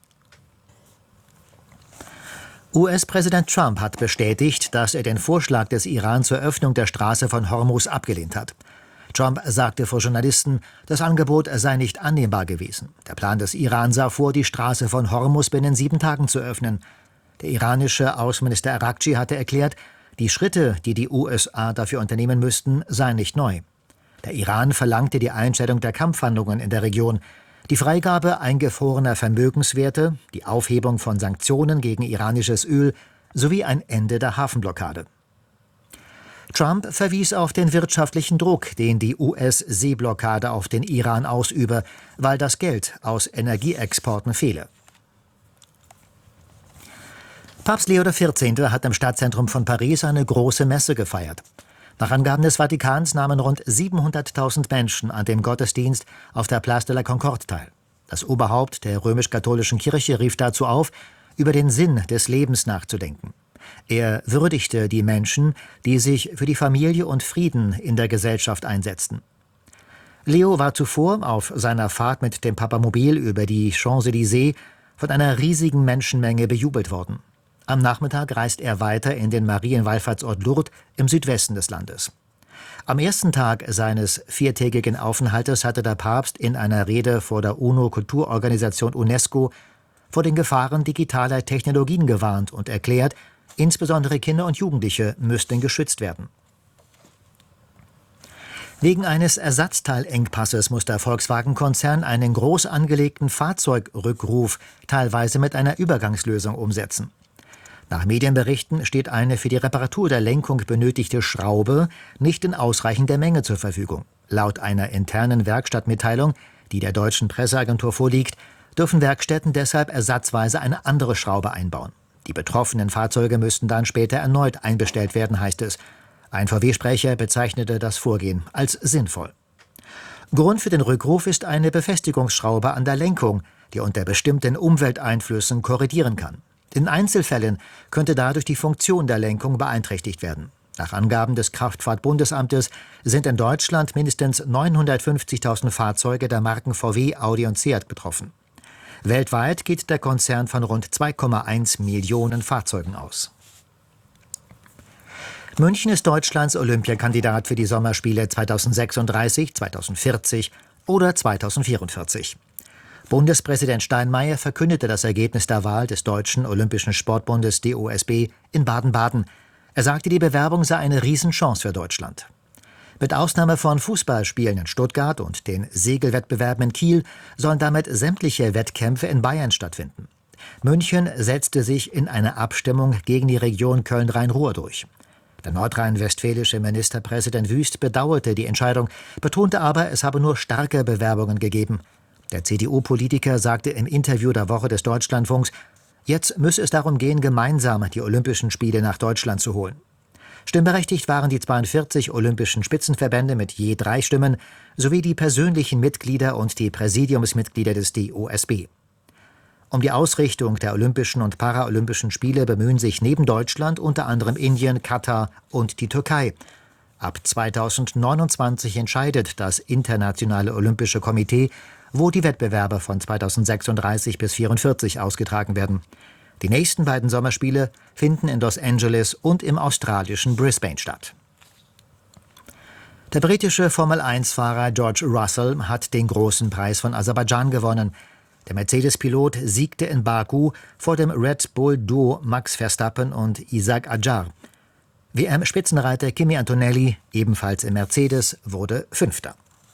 U S-Präsident Trump hat bestätigt, dass er den Vorschlag des Iran zur Öffnung der Straße von Hormuz abgelehnt hat. Trump sagte vor Journalisten, das Angebot sei nicht annehmbar gewesen. Der Plan des Iran sah vor, die Straße von Hormuz binnen sieben Tagen zu öffnen. Der iranische Außenminister Araghchi hatte erklärt, die Schritte, die die U S A dafür unternehmen müssten, seien nicht neu. Der Iran verlangte die Einstellung der Kampfhandlungen in der Region, die Freigabe eingefrorener Vermögenswerte, die Aufhebung von Sanktionen gegen iranisches Öl sowie ein Ende der Hafenblockade. Trump verwies auf den wirtschaftlichen Druck, den die U S-Seeblockade auf den Iran ausübe, weil das Geld aus Energieexporten fehle. Papst Leo der vierzehnte hat im Stadtzentrum von Paris eine große Messe gefeiert. Nach Angaben des Vatikans nahmen rund siebenhunderttausend Menschen an dem Gottesdienst auf der Place de la Concorde teil. Das Oberhaupt der römisch-katholischen Kirche rief dazu auf, über den Sinn des Lebens nachzudenken. Er würdigte die Menschen, die sich für die Familie und Frieden in der Gesellschaft einsetzten. Leo war zuvor auf seiner Fahrt mit dem Papamobil über die Champs-Élysées von einer riesigen Menschenmenge bejubelt worden. Am Nachmittag reist er weiter in den Marienwallfahrtsort Lourdes im Südwesten des Landes. Am ersten Tag seines viertägigen Aufenthaltes hatte der Papst in einer Rede vor der UNO-Kulturorganisation UNESCO vor den Gefahren digitaler Technologien gewarnt und erklärt, insbesondere Kinder und Jugendliche müssten geschützt werden. Wegen eines Ersatzteilengpasses muss der Volkswagen-Konzern einen groß angelegten Fahrzeugrückruf teilweise mit einer Übergangslösung umsetzen. Nach Medienberichten steht eine für die Reparatur der Lenkung benötigte Schraube nicht in ausreichender Menge zur Verfügung. Laut einer internen Werkstattmitteilung, die der deutschen Presseagentur vorliegt, dürfen Werkstätten deshalb ersatzweise eine andere Schraube einbauen. Die betroffenen Fahrzeuge müssten dann später erneut einbestellt werden, heißt es. Ein V W-Sprecher bezeichnete das Vorgehen als sinnvoll. Grund für den Rückruf ist eine Befestigungsschraube an der Lenkung, die unter bestimmten Umwelteinflüssen korrigieren kann. In Einzelfällen könnte dadurch die Funktion der Lenkung beeinträchtigt werden. Nach Angaben des Kraftfahrtbundesamtes sind in Deutschland mindestens neunhundertfünfzigtausend Fahrzeuge der Marken V W, Audi und Seat betroffen. Weltweit geht der Konzern von rund zwei Komma eins Millionen Fahrzeugen aus. München ist Deutschlands Olympiakandidat für die Sommerspiele zweitausendsechsunddreißig, zweitausendvierzig oder zweitausendvierundvierzig. Bundespräsident Steinmeier verkündete das Ergebnis der Wahl des Deutschen Olympischen Sportbundes D O S B in Baden-Baden. Er sagte, die Bewerbung sei eine Riesenchance für Deutschland. Mit Ausnahme von Fußballspielen in Stuttgart und den Segelwettbewerben in Kiel sollen damit sämtliche Wettkämpfe in Bayern stattfinden. München setzte sich in einer Abstimmung gegen die Region Köln-Rhein-Ruhr durch. Der nordrhein-westfälische Ministerpräsident Wüst bedauerte die Entscheidung, betonte aber, es habe nur starke Bewerbungen gegeben. Der C D U-Politiker sagte im Interview der Woche des Deutschlandfunks, jetzt müsse es darum gehen, gemeinsam die Olympischen Spiele nach Deutschland zu holen. Stimmberechtigt waren die zweiundvierzig olympischen Spitzenverbände mit je drei Stimmen sowie die persönlichen Mitglieder und die Präsidiumsmitglieder des D O S B. Um die Ausrichtung der Olympischen und Paralympischen Spiele bemühen sich neben Deutschland unter anderem Indien, Katar und die Türkei. Ab zweitausendneunundzwanzig entscheidet das Internationale Olympische Komitee, wo die Wettbewerbe von zweitausendsechsunddreißig bis vierundvierzig ausgetragen werden. Die nächsten beiden Sommerspiele finden in Los Angeles und im australischen Brisbane statt. Der britische Formel eins Fahrer George Russell hat den großen Preis von Aserbaidschan gewonnen. Der Mercedes-Pilot siegte in Baku vor dem Red Bull-Duo Max Verstappen und Isaac Adjar. W M-Spitzenreiter Kimi Antonelli, ebenfalls im Mercedes, wurde Fünfter.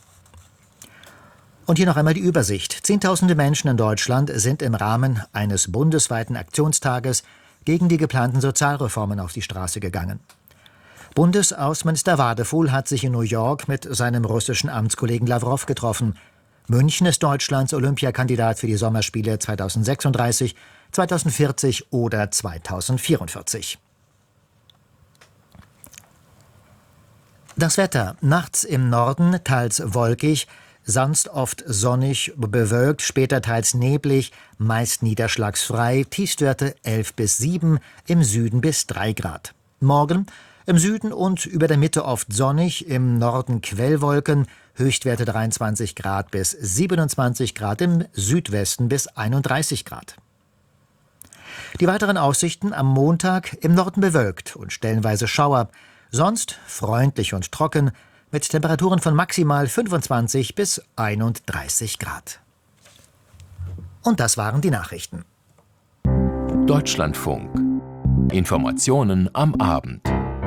Und hier noch einmal die Übersicht. Zehntausende Menschen in Deutschland sind im Rahmen eines bundesweiten Aktionstages gegen die geplanten Sozialreformen auf die Straße gegangen. Bundesaußenminister Wadefuhl hat sich in New York mit seinem russischen Amtskollegen Lawrow getroffen. München ist Deutschlands Olympiakandidat für die Sommerspiele zweitausendsechsunddreißig, zweitausendvierzig oder zweitausendvierundvierzig. Das Wetter. Nachts im Norden teils wolkig, sonst oft sonnig bewölkt, später teils neblig, meist niederschlagsfrei, Tiefstwerte elf bis sieben, im Süden bis drei Grad. Morgen im Süden und über der Mitte oft sonnig, im Norden Quellwolken, Höchstwerte dreiundzwanzig Grad bis siebenundzwanzig Grad, im Südwesten bis einunddreißig Grad. Die weiteren Aussichten am Montag: im Norden bewölkt und stellenweise Schauer, sonst freundlich und trocken, mit Temperaturen von maximal fünfundzwanzig bis einunddreißig Grad. Und das waren die Nachrichten. Deutschlandfunk. Informationen am Abend.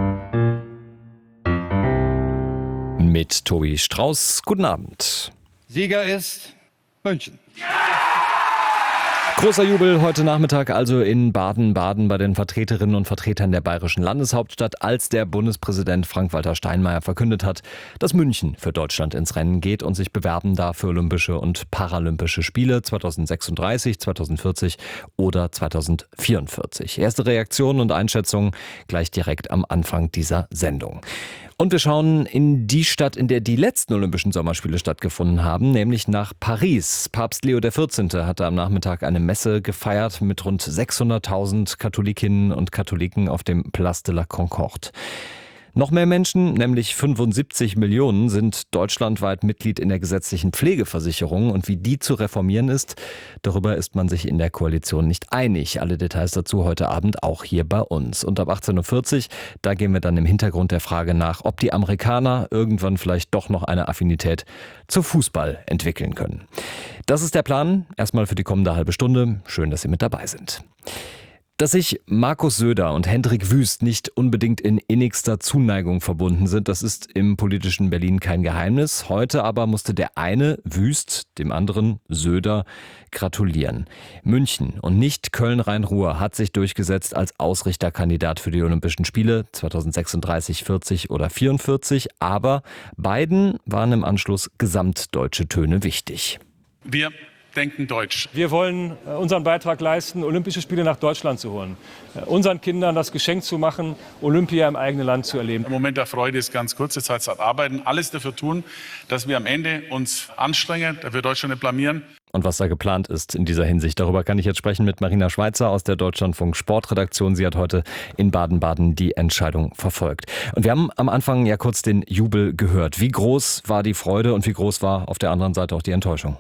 Mit Tobi Strauß. Guten Abend. Sieger ist München. Großer Jubel heute Nachmittag also in Baden-Baden bei den Vertreterinnen und Vertretern der bayerischen Landeshauptstadt, als der Bundespräsident Frank-Walter Steinmeier verkündet hat, dass München für Deutschland ins Rennen geht und sich bewerben darf für Olympische und Paralympische Spiele zweitausendsechsunddreißig, zweitausendvierzig oder zweitausendvierundvierzig. Erste Reaktionen und Einschätzungen gleich direkt am Anfang dieser Sendung. Und wir schauen in die Stadt, in der die letzten Olympischen Sommerspiele stattgefunden haben, nämlich nach Paris. Papst Leo der vierzehnte hatte am Nachmittag eine Messe gefeiert mit rund sechshunderttausend Katholikinnen und Katholiken auf dem Place de la Concorde. Noch mehr Menschen, nämlich fünfundsiebzig Millionen, sind deutschlandweit Mitglied in der gesetzlichen Pflegeversicherung. Und wie die zu reformieren ist, darüber ist man sich in der Koalition nicht einig. Alle Details dazu heute Abend auch hier bei uns. Und ab achtzehn Uhr vierzig, da gehen wir dann im Hintergrund der Frage nach, ob die Amerikaner irgendwann vielleicht doch noch eine Affinität zu Fußball entwickeln können. Das ist der Plan. Erstmal für die kommende halbe Stunde. Schön, dass Sie mit dabei sind. Dass sich Markus Söder und Hendrik Wüst nicht unbedingt in innigster Zuneigung verbunden sind, das ist im politischen Berlin kein Geheimnis. Heute aber musste der eine, Wüst, dem anderen, Söder, gratulieren. München und nicht Köln-Rhein-Ruhr hat sich durchgesetzt als Ausrichterkandidat für die Olympischen Spiele zweitausendsechsunddreißig, vierzig oder vierundvierzig. Aber beiden waren im Anschluss gesamtdeutsche Töne wichtig. Wir denken deutsch. Wir wollen unseren Beitrag leisten, Olympische Spiele nach Deutschland zu holen. Unseren Kindern das Geschenk zu machen, Olympia im eigenen Land zu erleben. Ein Moment der Freude ist ganz kurze Zeit zu arbeiten. Alles dafür tun, dass wir am Ende uns anstrengen, dass wir Deutschland nicht blamieren. Und was da geplant ist in dieser Hinsicht, darüber kann ich jetzt sprechen mit Marina Schweizer aus der Deutschlandfunk Sportredaktion. Sie hat heute in Baden-Baden die Entscheidung verfolgt. Und wir haben am Anfang ja kurz den Jubel gehört. Wie groß war die Freude und wie groß war auf der anderen Seite auch die Enttäuschung?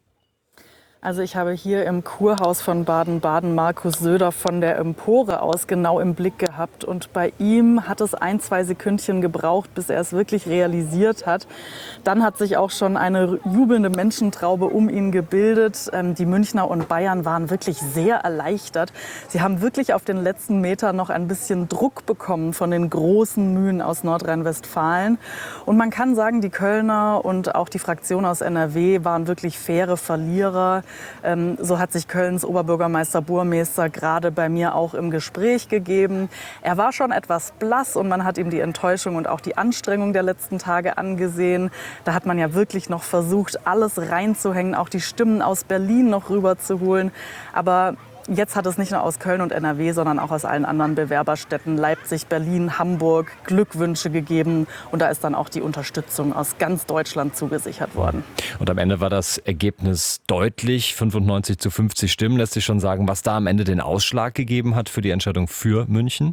Also ich habe hier im Kurhaus von Baden-Baden Markus Söder von der Empore aus genau im Blick gehabt. Und bei ihm hat es ein, zwei Sekündchen gebraucht, bis er es wirklich realisiert hat. Dann hat sich auch schon eine jubelnde Menschentraube um ihn gebildet. Die Münchner und Bayern waren wirklich sehr erleichtert. Sie haben wirklich auf den letzten Meter noch ein bisschen Druck bekommen von den großen Mühen aus Nordrhein-Westfalen. Und man kann sagen, die Kölner und auch die Fraktion aus N R W waren wirklich faire Verlierer. Ähm, so hat sich Kölns Oberbürgermeister Burmester gerade bei mir auch im Gespräch gegeben. Er war schon etwas blass und man hat ihm die Enttäuschung und auch die Anstrengung der letzten Tage angesehen. Da hat man ja wirklich noch versucht, alles reinzuhängen, auch die Stimmen aus Berlin noch rüberzuholen. Aber jetzt hat es nicht nur aus Köln und N R W, sondern auch aus allen anderen Bewerberstädten, Leipzig, Berlin, Hamburg, Glückwünsche gegeben. Und da ist dann auch die Unterstützung aus ganz Deutschland zugesichert worden. Und am Ende war das Ergebnis deutlich, fünfundneunzig zu fünfzig Stimmen. Lässt sich schon sagen, was da am Ende den Ausschlag gegeben hat für die Entscheidung für München?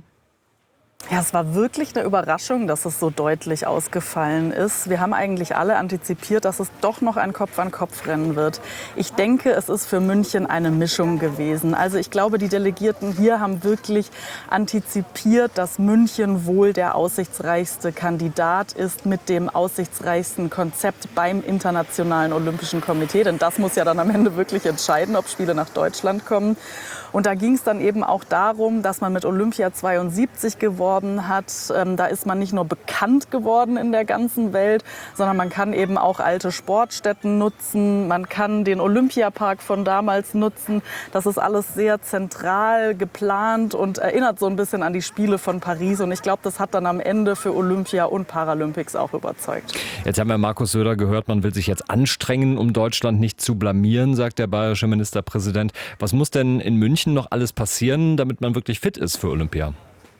Ja, es war wirklich eine Überraschung, dass es so deutlich ausgefallen ist. Wir haben eigentlich alle antizipiert, dass es doch noch ein Kopf-an-Kopf-Rennen wird. Ich denke, es ist für München eine Mischung gewesen. Also ich glaube, die Delegierten hier haben wirklich antizipiert, dass München wohl der aussichtsreichste Kandidat ist mit dem aussichtsreichsten Konzept beim Internationalen Olympischen Komitee. Denn das muss ja dann am Ende wirklich entscheiden, ob Spiele nach Deutschland kommen. Und da ging es dann eben auch darum, dass man mit Olympia zweiundsiebzig geworben hat. Ähm, da ist man nicht nur bekannt geworden in der ganzen Welt, sondern man kann eben auch alte Sportstätten nutzen. Man kann den Olympiapark von damals nutzen. Das ist alles sehr zentral geplant und erinnert so ein bisschen an die Spiele von Paris. Und ich glaube, das hat dann am Ende für Olympia und Paralympics auch überzeugt. Jetzt haben wir Markus Söder gehört, man will sich jetzt anstrengen, um Deutschland nicht zu blamieren, sagt der bayerische Ministerpräsident. Was muss denn in München noch alles passieren, damit man wirklich fit ist für Olympia?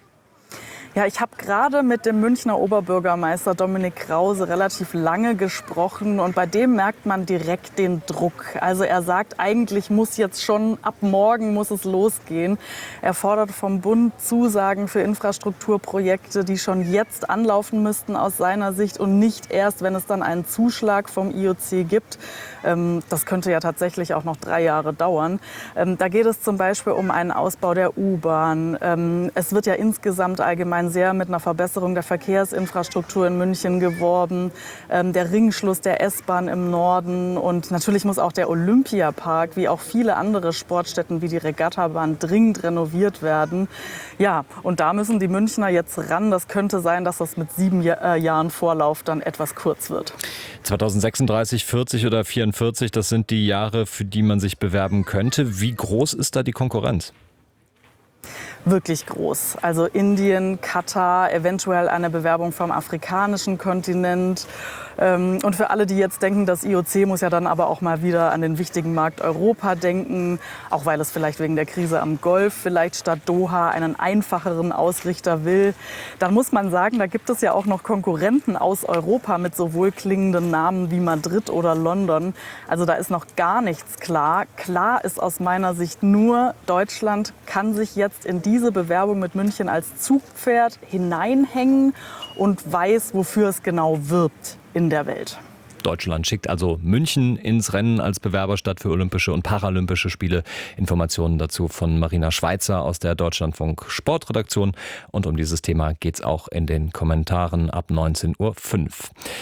Ja, ich habe gerade mit dem Münchner Oberbürgermeister Dominik Krause relativ lange gesprochen und bei dem merkt man direkt den Druck. Also er sagt, eigentlich muss jetzt schon ab morgen muss es losgehen. Er fordert vom Bund Zusagen für Infrastrukturprojekte, die schon jetzt anlaufen müssten aus seiner Sicht und nicht erst, wenn es dann einen Zuschlag vom I O C gibt. Das könnte ja tatsächlich auch noch drei Jahre dauern. Da geht es zum Beispiel um einen Ausbau der U-Bahn. Es wird ja insgesamt allgemein sehr mit einer Verbesserung der Verkehrsinfrastruktur in München geworben, ähm, der Ringschluss der S-Bahn im Norden und natürlich muss auch der Olympiapark, wie auch viele andere Sportstätten wie die Regattabahn, dringend renoviert werden. Ja, und da müssen die Münchner jetzt ran. Das könnte sein, dass das mit sieben Jahr, äh, Jahren Vorlauf dann etwas kurz wird. zweitausendsechsunddreißig, vierzig oder vierundvierzig, das sind die Jahre, für die man sich bewerben könnte. Wie groß ist da die Konkurrenz? Wirklich groß. Also Indien, Katar, eventuell eine Bewerbung vom afrikanischen Kontinent. Und für alle, die jetzt denken, das I O C muss ja dann aber auch mal wieder an den wichtigen Markt Europa denken, auch weil es vielleicht wegen der Krise am Golf vielleicht statt Doha einen einfacheren Ausrichter will, dann muss man sagen, da gibt es ja auch noch Konkurrenten aus Europa mit so wohlklingenden Namen wie Madrid oder London. Also da ist noch gar nichts klar. Klar ist aus meiner Sicht nur, Deutschland kann sich jetzt in diese Bewerbung mit München als Zugpferd hineinhängen und weiß, wofür es genau wirbt in der Welt. Deutschland schickt also München ins Rennen als Bewerberstadt für Olympische und Paralympische Spiele. Informationen dazu von Marina Schweizer aus der Deutschlandfunk Sportredaktion. Und um dieses Thema geht es auch in den Kommentaren ab neunzehn Uhr fünf.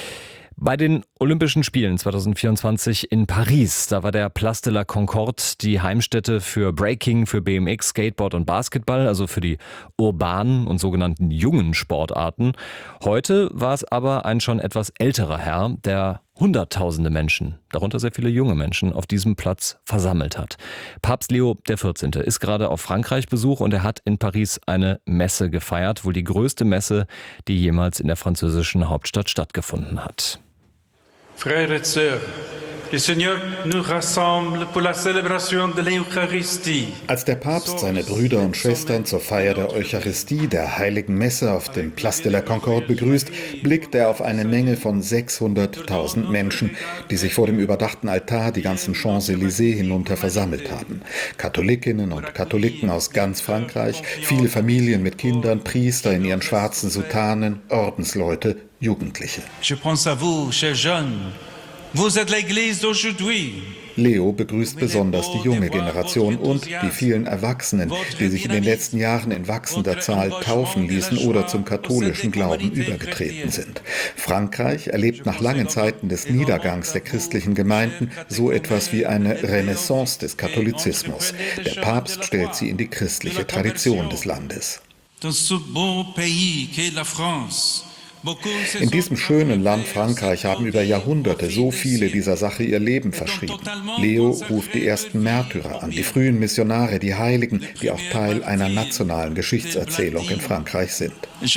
Bei den Olympischen Spielen zwanzig vierundzwanzig in Paris, da war der Place de la Concorde die Heimstätte für Breaking, für B M X, Skateboard und Basketball, also für die urbanen und sogenannten jungen Sportarten. Heute war es aber ein schon etwas älterer Herr, der Hunderttausende Menschen, darunter sehr viele junge Menschen, auf diesem Platz versammelt hat. Papst Leo der vierzehnte ist gerade auf Frankreich-Besuch und er hat in Paris eine Messe gefeiert, wohl die größte Messe, die jemals in der französischen Hauptstadt stattgefunden hat. Frères et sœurs, le Seigneur nous rassemble pour la célébration de l'Eucharistie. Als der Papst seine Brüder und Schwestern zur Feier der Eucharistie, der Heiligen Messe auf dem Place de la Concorde begrüßt, blickt er auf eine Menge von sechshunderttausend Menschen, die sich vor dem überdachten Altar die ganzen Champs-Élysées hinunter versammelt haben. Katholikinnen und Katholiken aus ganz Frankreich, viele Familien mit Kindern, Priester in ihren schwarzen Soutanen, Ordensleute, Jugendliche. Je pense à vous, chers jeunes. Vous êtes l'Église d'aujourd'hui. Leo begrüßt besonders die junge Generation und die vielen Erwachsenen, die sich in den letzten Jahren in wachsender Zahl taufen ließen oder zum katholischen Glauben übergetreten sind. Frankreich erlebt nach langen Zeiten des Niedergangs der christlichen Gemeinden so etwas wie eine Renaissance des Katholizismus. Der Papst stellt sie in die christliche Tradition des Landes. Dans ce beau pays qu'est la France. In diesem schönen Land Frankreich haben über Jahrhunderte so viele dieser Sache ihr Leben verschrieben. Leo ruft die ersten Märtyrer an, die frühen Missionare, die Heiligen, die auch Teil einer nationalen Geschichtserzählung in Frankreich sind.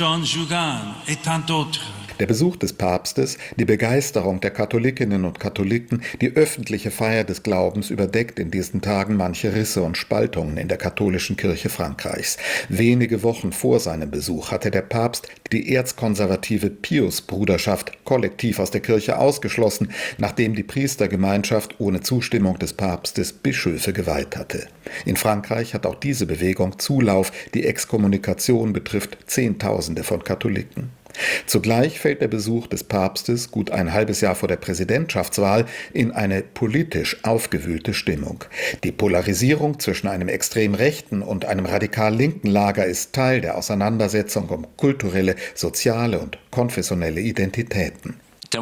Der Besuch des Papstes, die Begeisterung der Katholikinnen und Katholiken, die öffentliche Feier des Glaubens überdeckt in diesen Tagen manche Risse und Spaltungen in der katholischen Kirche Frankreichs. Wenige Wochen vor seinem Besuch hatte der Papst die erzkonservative Pius-Bruderschaft kollektiv aus der Kirche ausgeschlossen, nachdem die Priestergemeinschaft ohne Zustimmung des Papstes Bischöfe geweiht hatte. In Frankreich hat auch diese Bewegung Zulauf, die Exkommunikation betrifft Zehntausende von Katholiken. Zugleich fällt der Besuch des Papstes gut ein halbes Jahr vor der Präsidentschaftswahl in eine politisch aufgewühlte Stimmung. Die Polarisierung zwischen einem extrem rechten und einem radikal linken Lager ist Teil der Auseinandersetzung um kulturelle, soziale und konfessionelle Identitäten.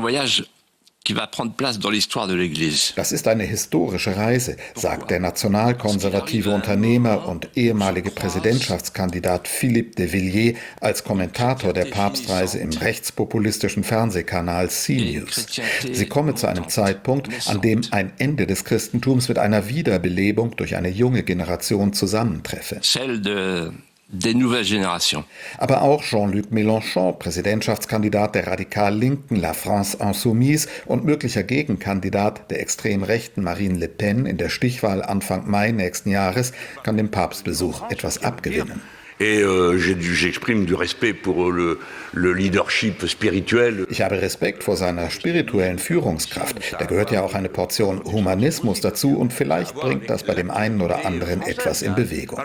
Das ist eine historische Reise, sagt der nationalkonservative Unternehmer und ehemalige Präsidentschaftskandidat Philippe de Villiers als Kommentator der Papstreise im rechtspopulistischen Fernsehkanal CNews. Sie komme zu einem Zeitpunkt, an dem ein Ende des Christentums mit einer Wiederbelebung durch eine junge Generation zusammentreffe. Des nouvelles générations. Aber auch Jean-Luc Mélenchon, Präsidentschaftskandidat der radikal linken La France Insoumise und möglicher Gegenkandidat der extrem rechten Marine Le Pen in der Stichwahl Anfang Mai nächsten Jahres, kann dem Papstbesuch etwas abgewinnen. Et euh, j'exprime du respect pour le, le leadership spirituel. Ich habe Respekt vor seiner spirituellen Führungskraft. Da gehört ja auch eine Portion Humanismus dazu und vielleicht bringt das bei dem einen oder anderen etwas in Bewegung.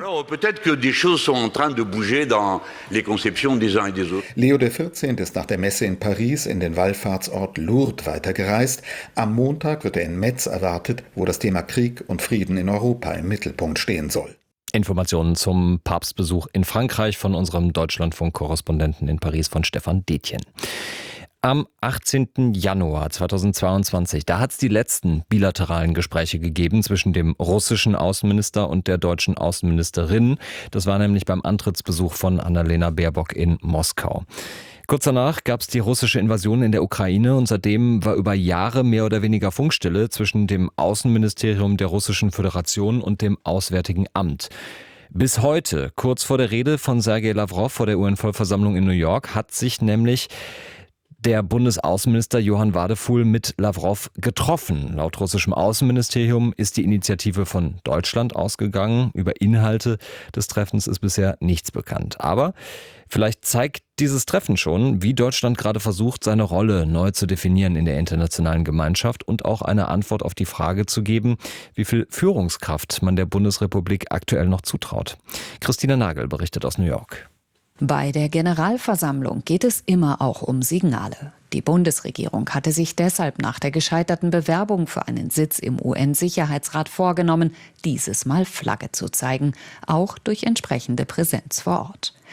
Leo der vierzehnte ist nach der Messe in Paris in den Wallfahrtsort Lourdes weitergereist. Am Montag wird er in Metz erwartet, wo das Thema Krieg und Frieden in Europa im Mittelpunkt stehen soll. Informationen zum Papstbesuch in Frankreich von unserem Deutschlandfunk-Korrespondenten in Paris von Stefan Detjen. Am achtzehnten Januar zweitausendzweiundzwanzig, da hat es die letzten bilateralen Gespräche gegeben zwischen dem russischen Außenminister und der deutschen Außenministerin. Das war nämlich beim Antrittsbesuch von Annalena Baerbock in Moskau. Kurz danach gab es die russische Invasion in der Ukraine und seitdem war über Jahre mehr oder weniger Funkstille zwischen dem Außenministerium der Russischen Föderation und dem Auswärtigen Amt. Bis heute, kurz vor der Rede von Sergei Lavrov vor der U N-Vollversammlung in New York, hat sich nämlich der Bundesaußenminister Johann Wadefuhl mit Lavrov getroffen. Laut russischem Außenministerium ist die Initiative von Deutschland ausgegangen. Über Inhalte des Treffens ist bisher nichts bekannt. Aber vielleicht zeigt dieses Treffen schon, wie Deutschland gerade versucht, seine Rolle neu zu definieren in der internationalen Gemeinschaft und auch eine Antwort auf die Frage zu geben, wie viel Führungskraft man der Bundesrepublik aktuell noch zutraut. Christina Nagel berichtet aus New York. Bei der Generalversammlung geht es immer auch um Signale. Die Bundesregierung hatte sich deshalb nach der gescheiterten Bewerbung für einen Sitz im U N-Sicherheitsrat vorgenommen, dieses Mal Flagge zu zeigen, auch durch entsprechende Präsenz vor Ort.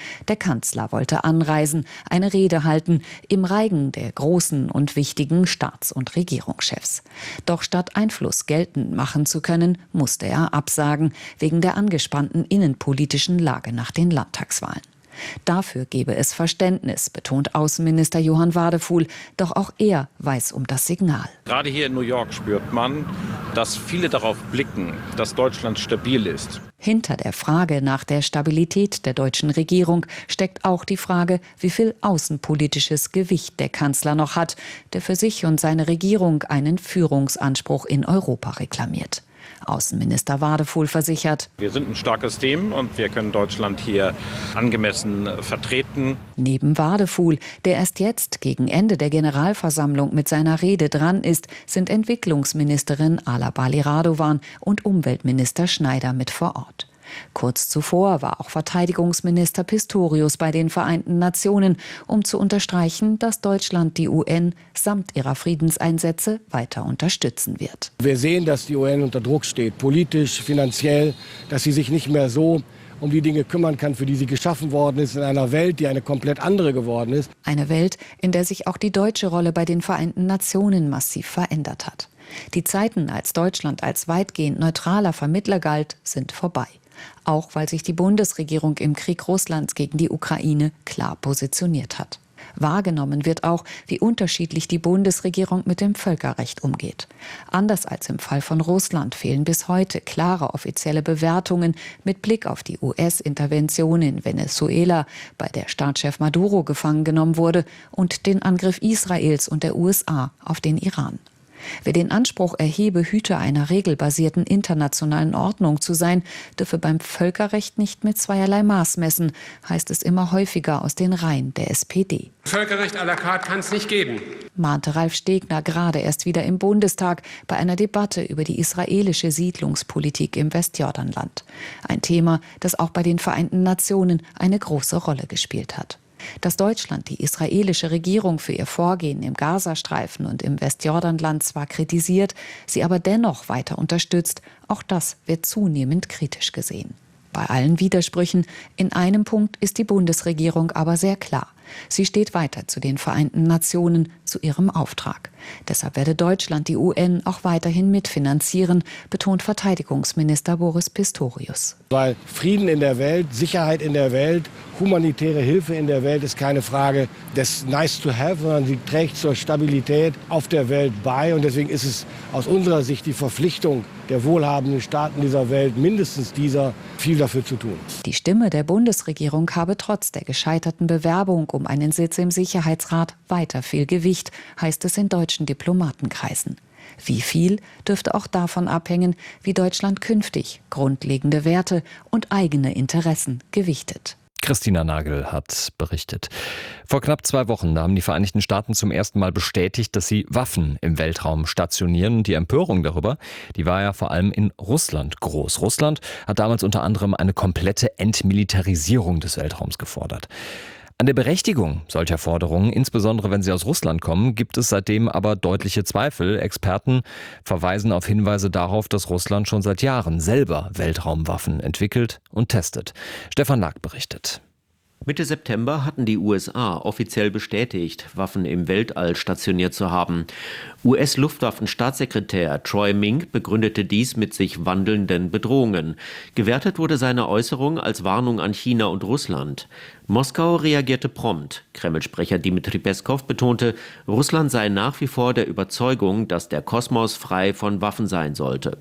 Der Kanzler wollte anreisen, eine Rede halten, im Reigen der großen und wichtigen Staats- und Regierungschefs. Doch statt Einfluss geltend machen zu können, musste er absagen, wegen der angespannten innenpolitischen Lage nach den Landtagswahlen. Dafür gebe es Verständnis, betont Außenminister Johann Wadefuhl. Doch auch er weiß um das Signal. Gerade hier in New York spürt man, dass viele darauf blicken, dass Deutschland stabil ist. Hinter der Frage nach der Stabilität der deutschen Regierung steckt auch die Frage, wie viel außenpolitisches Gewicht der Kanzler noch hat, der für sich und seine Regierung einen Führungsanspruch in Europa reklamiert. Außenminister Wadefuhl versichert: Wir sind ein starkes Team und wir können Deutschland hier angemessen vertreten. Neben Wadefuhl, der erst jetzt gegen Ende der Generalversammlung mit seiner Rede dran ist, sind Entwicklungsministerin Ala Bali Radovan und Umweltminister Schneider mit vor Ort. Kurz zuvor war auch Verteidigungsminister Pistorius bei den Vereinten Nationen, um zu unterstreichen, dass Deutschland die U N samt ihrer Friedenseinsätze weiter unterstützen wird. Wir sehen, dass die U N unter Druck steht, politisch, finanziell, dass sie sich nicht mehr so um die Dinge kümmern kann, für die sie geschaffen worden ist, in einer Welt, die eine komplett andere geworden ist. Eine Welt, in der sich auch die deutsche Rolle bei den Vereinten Nationen massiv verändert hat. Die Zeiten, als Deutschland als weitgehend neutraler Vermittler galt, sind vorbei. Auch weil sich die Bundesregierung im Krieg Russlands gegen die Ukraine klar positioniert hat. Wahrgenommen wird auch, wie unterschiedlich die Bundesregierung mit dem Völkerrecht umgeht. Anders als im Fall von Russland fehlen bis heute klare offizielle Bewertungen mit Blick auf die U S-Intervention in Venezuela, bei der Staatschef Maduro gefangen genommen wurde, und den Angriff Israels und der U S A auf den Iran. Wer den Anspruch erhebe, Hüter einer regelbasierten internationalen Ordnung zu sein, dürfe beim Völkerrecht nicht mit zweierlei Maß messen, heißt es immer häufiger aus den Reihen der S P D. Völkerrecht à la carte kann es nicht geben, mahnte Ralf Stegner gerade erst wieder im Bundestag bei einer Debatte über die israelische Siedlungspolitik im Westjordanland. Ein Thema, das auch bei den Vereinten Nationen eine große Rolle gespielt hat. Dass Deutschland die israelische Regierung für ihr Vorgehen im Gazastreifen und im Westjordanland zwar kritisiert, sie aber dennoch weiter unterstützt, auch das wird zunehmend kritisch gesehen. Bei allen Widersprüchen, in einem Punkt ist die Bundesregierung aber sehr klar. Sie steht weiter zu den Vereinten Nationen, zu ihrem Auftrag. Deshalb werde Deutschland die U N auch weiterhin mitfinanzieren, betont Verteidigungsminister Boris Pistorius. Weil Frieden in der Welt, Sicherheit in der Welt, humanitäre Hilfe in der Welt ist keine Frage des nice to have, sondern sie trägt zur Stabilität auf der Welt bei. Und deswegen ist es aus unserer Sicht die Verpflichtung der wohlhabenden Staaten dieser Welt, mindestens dieser, viel dafür zu tun. Die Stimme der Bundesregierung habe trotz der gescheiterten Bewerbung um einen Sitz im Sicherheitsrat weiter viel Gewicht, heißt es in deutschen Diplomatenkreisen. Wie viel dürfte auch davon abhängen, wie Deutschland künftig grundlegende Werte und eigene Interessen gewichtet. Christina Nagel hat berichtet. Vor knapp zwei Wochen haben die Vereinigten Staaten zum ersten Mal bestätigt, dass sie Waffen im Weltraum stationieren. Die Empörung darüber, die war ja vor allem in Russland groß. Russland hat damals unter anderem eine komplette Entmilitarisierung des Weltraums gefordert. An der Berechtigung solcher Forderungen, insbesondere wenn sie aus Russland kommen, gibt es seitdem aber deutliche Zweifel. Experten verweisen auf Hinweise darauf, dass Russland schon seit Jahren selber Weltraumwaffen entwickelt und testet. Stefan Lack berichtet. Mitte September hatten die U S A offiziell bestätigt, Waffen im Weltall stationiert zu haben. U S-Luftwaffenstaatssekretär Troy Mink begründete dies mit sich wandelnden Bedrohungen. Gewertet wurde seine Äußerung als Warnung an China und Russland. Moskau reagierte prompt. Kreml-Sprecher Dmitri Peskow betonte, Russland sei nach wie vor der Überzeugung, dass der Kosmos frei von Waffen sein sollte.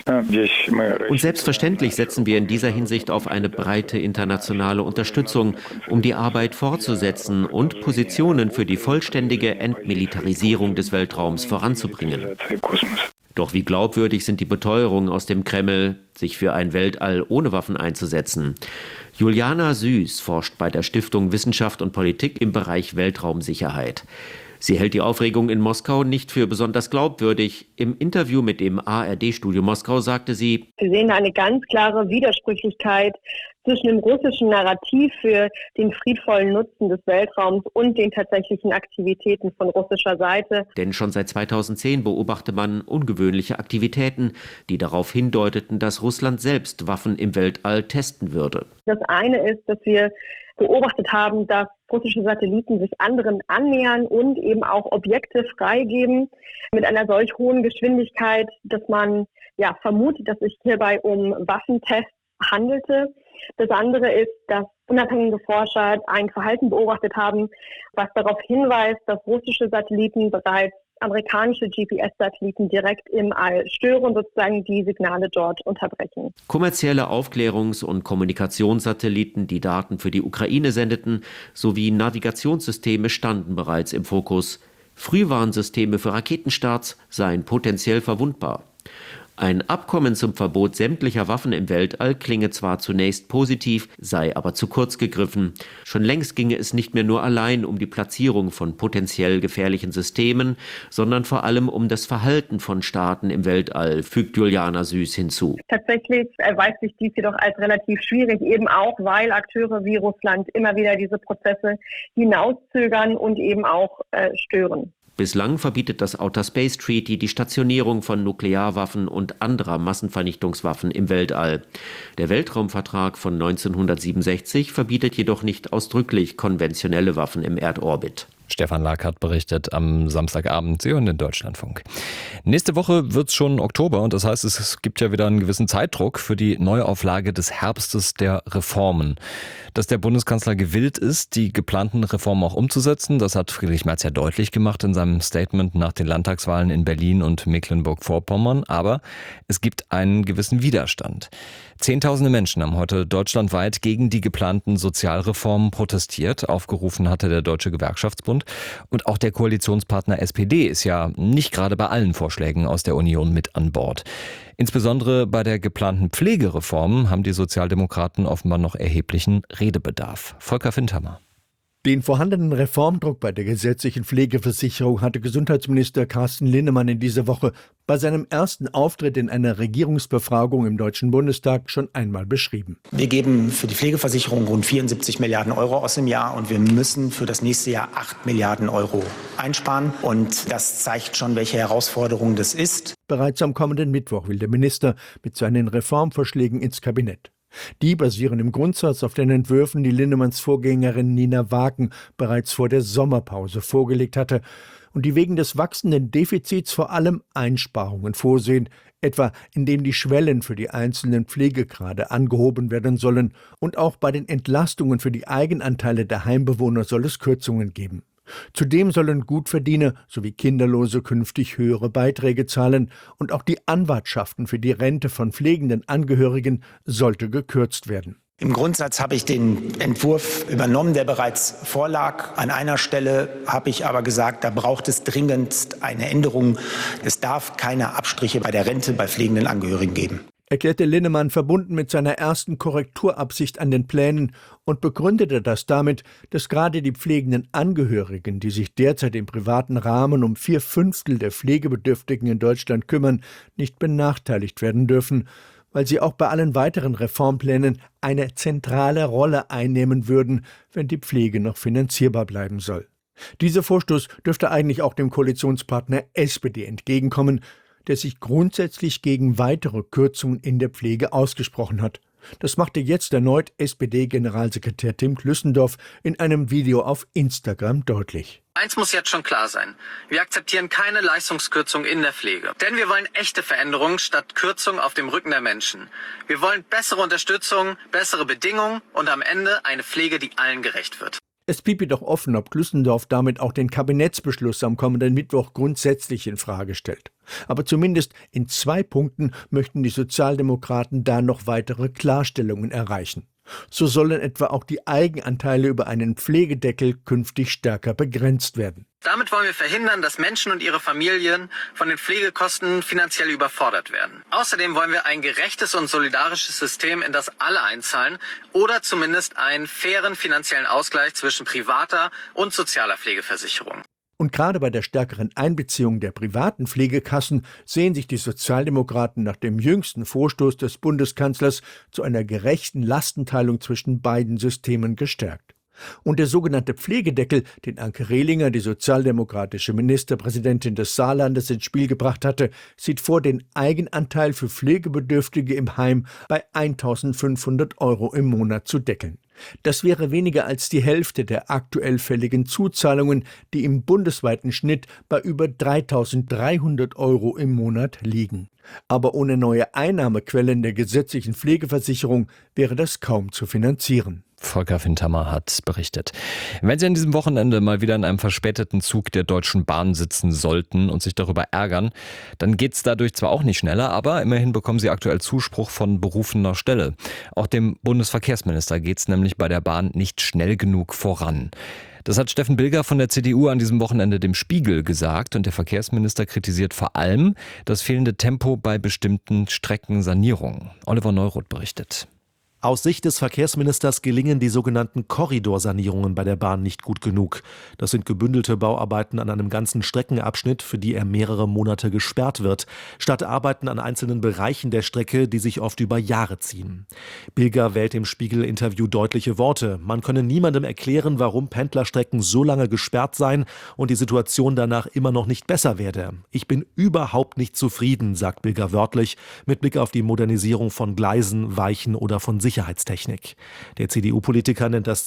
Und selbstverständlich setzen wir in dieser Hinsicht auf eine breite internationale Unterstützung, um die Arbeit fortzusetzen und Positionen für die vollständige Entmilitarisierung des Weltraums voranzubringen. Doch wie glaubwürdig sind die Beteuerungen aus dem Kreml, sich für ein Weltall ohne Waffen einzusetzen? Juliana Süß forscht bei der Stiftung Wissenschaft und Politik im Bereich Weltraumsicherheit. Sie hält die Aufregung in Moskau nicht für besonders glaubwürdig. Im Interview mit dem A R D-Studio Moskau sagte sie: Sie sehen eine ganz klare Widersprüchlichkeit zwischen dem russischen Narrativ für den friedvollen Nutzen des Weltraums und den tatsächlichen Aktivitäten von russischer Seite. Denn schon seit zweitausendzehn beobachte man ungewöhnliche Aktivitäten, die darauf hindeuteten, dass Russland selbst Waffen im Weltall testen würde. Das eine ist, dass wir beobachtet haben, dass russische Satelliten sich anderen annähern und eben auch Objekte freigeben mit einer solch hohen Geschwindigkeit, dass man ja vermutet, dass es sich hierbei um Waffentests handelte. Das andere ist, dass unabhängige Forscher ein Verhalten beobachtet haben, was darauf hinweist, dass russische Satelliten bereits amerikanische G P S-Satelliten direkt im All stören und sozusagen die Signale dort unterbrechen. Kommerzielle Aufklärungs- und Kommunikationssatelliten, die Daten für die Ukraine sendeten, sowie Navigationssysteme standen bereits im Fokus. Frühwarnsysteme für Raketenstarts seien potenziell verwundbar. Ein Abkommen zum Verbot sämtlicher Waffen im Weltall klinge zwar zunächst positiv, sei aber zu kurz gegriffen. Schon längst ginge es nicht mehr nur allein um die Platzierung von potenziell gefährlichen Systemen, sondern vor allem um das Verhalten von Staaten im Weltall, fügt Juliana Süß hinzu. Tatsächlich erweist sich dies jedoch als relativ schwierig, eben auch, weil Akteure wie Russland immer wieder diese Prozesse hinauszögern und eben auch äh, stören. Bislang verbietet das Outer Space Treaty die Stationierung von Nuklearwaffen und anderer Massenvernichtungswaffen im Weltall. Der Weltraumvertrag von neunzehnhundertsiebenundsechzig verbietet jedoch nicht ausdrücklich konventionelle Waffen im Erdorbit. Stefan Lakert berichtet am Samstagabend. Sie hören den Deutschlandfunk. Nächste Woche wird es schon Oktober und das heißt, es gibt ja wieder einen gewissen Zeitdruck für die Neuauflage des Herbstes der Reformen. Dass der Bundeskanzler gewillt ist, die geplanten Reformen auch umzusetzen, das hat Friedrich Merz ja deutlich gemacht in seinem Statement nach den Landtagswahlen in Berlin und Mecklenburg-Vorpommern. Aber es gibt einen gewissen Widerstand. Zehntausende Menschen haben heute deutschlandweit gegen die geplanten Sozialreformen protestiert. Aufgerufen hatte der Deutsche Gewerkschaftsbund. Und auch der Koalitionspartner S P D ist ja nicht gerade bei allen Vorschlägen aus der Union mit an Bord. Insbesondere bei der geplanten Pflegereform haben die Sozialdemokraten offenbar noch erheblichen Redebedarf. Volker Fintermer. Den vorhandenen Reformdruck bei der gesetzlichen Pflegeversicherung hatte Gesundheitsminister Carsten Linnemann in dieser Woche bei seinem ersten Auftritt in einer Regierungsbefragung im Deutschen Bundestag schon einmal beschrieben. Wir geben für die Pflegeversicherung rund vierundsiebzig Milliarden Euro aus im Jahr und wir müssen für das nächste Jahr acht Milliarden Euro einsparen. Und das zeigt schon, welche Herausforderung das ist. Bereits am kommenden Mittwoch will der Minister mit seinen Reformvorschlägen ins Kabinett. Die basieren im Grundsatz auf den Entwürfen, die Linnemanns Vorgängerin Nina Wagen bereits vor der Sommerpause vorgelegt hatte und die wegen des wachsenden Defizits vor allem Einsparungen vorsehen, etwa indem die Schwellen für die einzelnen Pflegegrade angehoben werden sollen und auch bei den Entlastungen für die Eigenanteile der Heimbewohner soll es Kürzungen geben. Zudem sollen Gutverdiener sowie Kinderlose künftig höhere Beiträge zahlen und auch die Anwartschaften für die Rente von pflegenden Angehörigen sollte gekürzt werden. Im Grundsatz habe ich den Entwurf übernommen, der bereits vorlag. An einer Stelle habe ich aber gesagt, da braucht es dringendst eine Änderung. Es darf keine Abstriche bei der Rente bei pflegenden Angehörigen geben, erklärte Linnemann, verbunden mit seiner ersten Korrekturabsicht an den Plänen und begründete das damit, dass gerade die pflegenden Angehörigen, die sich derzeit im privaten Rahmen um vier Fünftel der Pflegebedürftigen in Deutschland kümmern, nicht benachteiligt werden dürfen, weil sie auch bei allen weiteren Reformplänen eine zentrale Rolle einnehmen würden, wenn die Pflege noch finanzierbar bleiben soll. Dieser Vorstoß dürfte eigentlich auch dem Koalitionspartner S P D entgegenkommen, der sich grundsätzlich gegen weitere Kürzungen in der Pflege ausgesprochen hat. Das machte jetzt erneut S P D-Generalsekretär Tim Klüssendorf in einem Video auf Instagram deutlich. Eins muss jetzt schon klar sein. Wir akzeptieren keine Leistungskürzung in der Pflege. Denn wir wollen echte Veränderungen statt Kürzung auf dem Rücken der Menschen. Wir wollen bessere Unterstützung, bessere Bedingungen und am Ende eine Pflege, die allen gerecht wird. Es blieb jedoch offen, ob Klüssendorf damit auch den Kabinettsbeschluss am kommenden Mittwoch grundsätzlich in Frage stellt. Aber zumindest in zwei Punkten möchten die Sozialdemokraten da noch weitere Klarstellungen erreichen. So sollen etwa auch die Eigenanteile über einen Pflegedeckel künftig stärker begrenzt werden. Damit wollen wir verhindern, dass Menschen und ihre Familien von den Pflegekosten finanziell überfordert werden. Außerdem wollen wir ein gerechtes und solidarisches System, in das alle einzahlen oder zumindest einen fairen finanziellen Ausgleich zwischen privater und sozialer Pflegeversicherung. Und gerade bei der stärkeren Einbeziehung der privaten Pflegekassen sehen sich die Sozialdemokraten nach dem jüngsten Vorstoß des Bundeskanzlers zu einer gerechten Lastenteilung zwischen beiden Systemen gestärkt. Und der sogenannte Pflegedeckel, den Anke Rehlinger, die sozialdemokratische Ministerpräsidentin des Saarlandes, ins Spiel gebracht hatte, sieht vor, den Eigenanteil für Pflegebedürftige im Heim bei eintausendfünfhundert Euro im Monat zu deckeln. Das wäre weniger als die Hälfte der aktuell fälligen Zuzahlungen, die im bundesweiten Schnitt bei über dreitausenddreihundert Euro im Monat liegen. Aber ohne neue Einnahmequellen der gesetzlichen Pflegeversicherung wäre das kaum zu finanzieren. Volker Fintermer hat berichtet. Wenn Sie an diesem Wochenende mal wieder in einem verspäteten Zug der Deutschen Bahn sitzen sollten und sich darüber ärgern, dann geht's dadurch zwar auch nicht schneller, aber immerhin bekommen Sie aktuell Zuspruch von berufener Stelle. Auch dem Bundesverkehrsminister geht's nämlich bei der Bahn nicht schnell genug voran. Das hat Steffen Bilger von der C D U an diesem Wochenende dem Spiegel gesagt, und der Verkehrsminister kritisiert vor allem das fehlende Tempo bei bestimmten Streckensanierungen. Oliver Neuroth berichtet. Aus Sicht des Verkehrsministers gelingen die sogenannten Korridorsanierungen bei der Bahn nicht gut genug. Das sind gebündelte Bauarbeiten an einem ganzen Streckenabschnitt, für die er mehrere Monate gesperrt wird, statt Arbeiten an einzelnen Bereichen der Strecke, die sich oft über Jahre ziehen. Bilger wählt im Spiegel-Interview deutliche Worte. Man könne niemandem erklären, warum Pendlerstrecken so lange gesperrt seien und die Situation danach immer noch nicht besser werde. Ich bin überhaupt nicht zufrieden, sagt Bilger wörtlich, mit Blick auf die Modernisierung von Gleisen, Weichen oder von Sicherheitstechnik. Der C D U-Politiker nennt das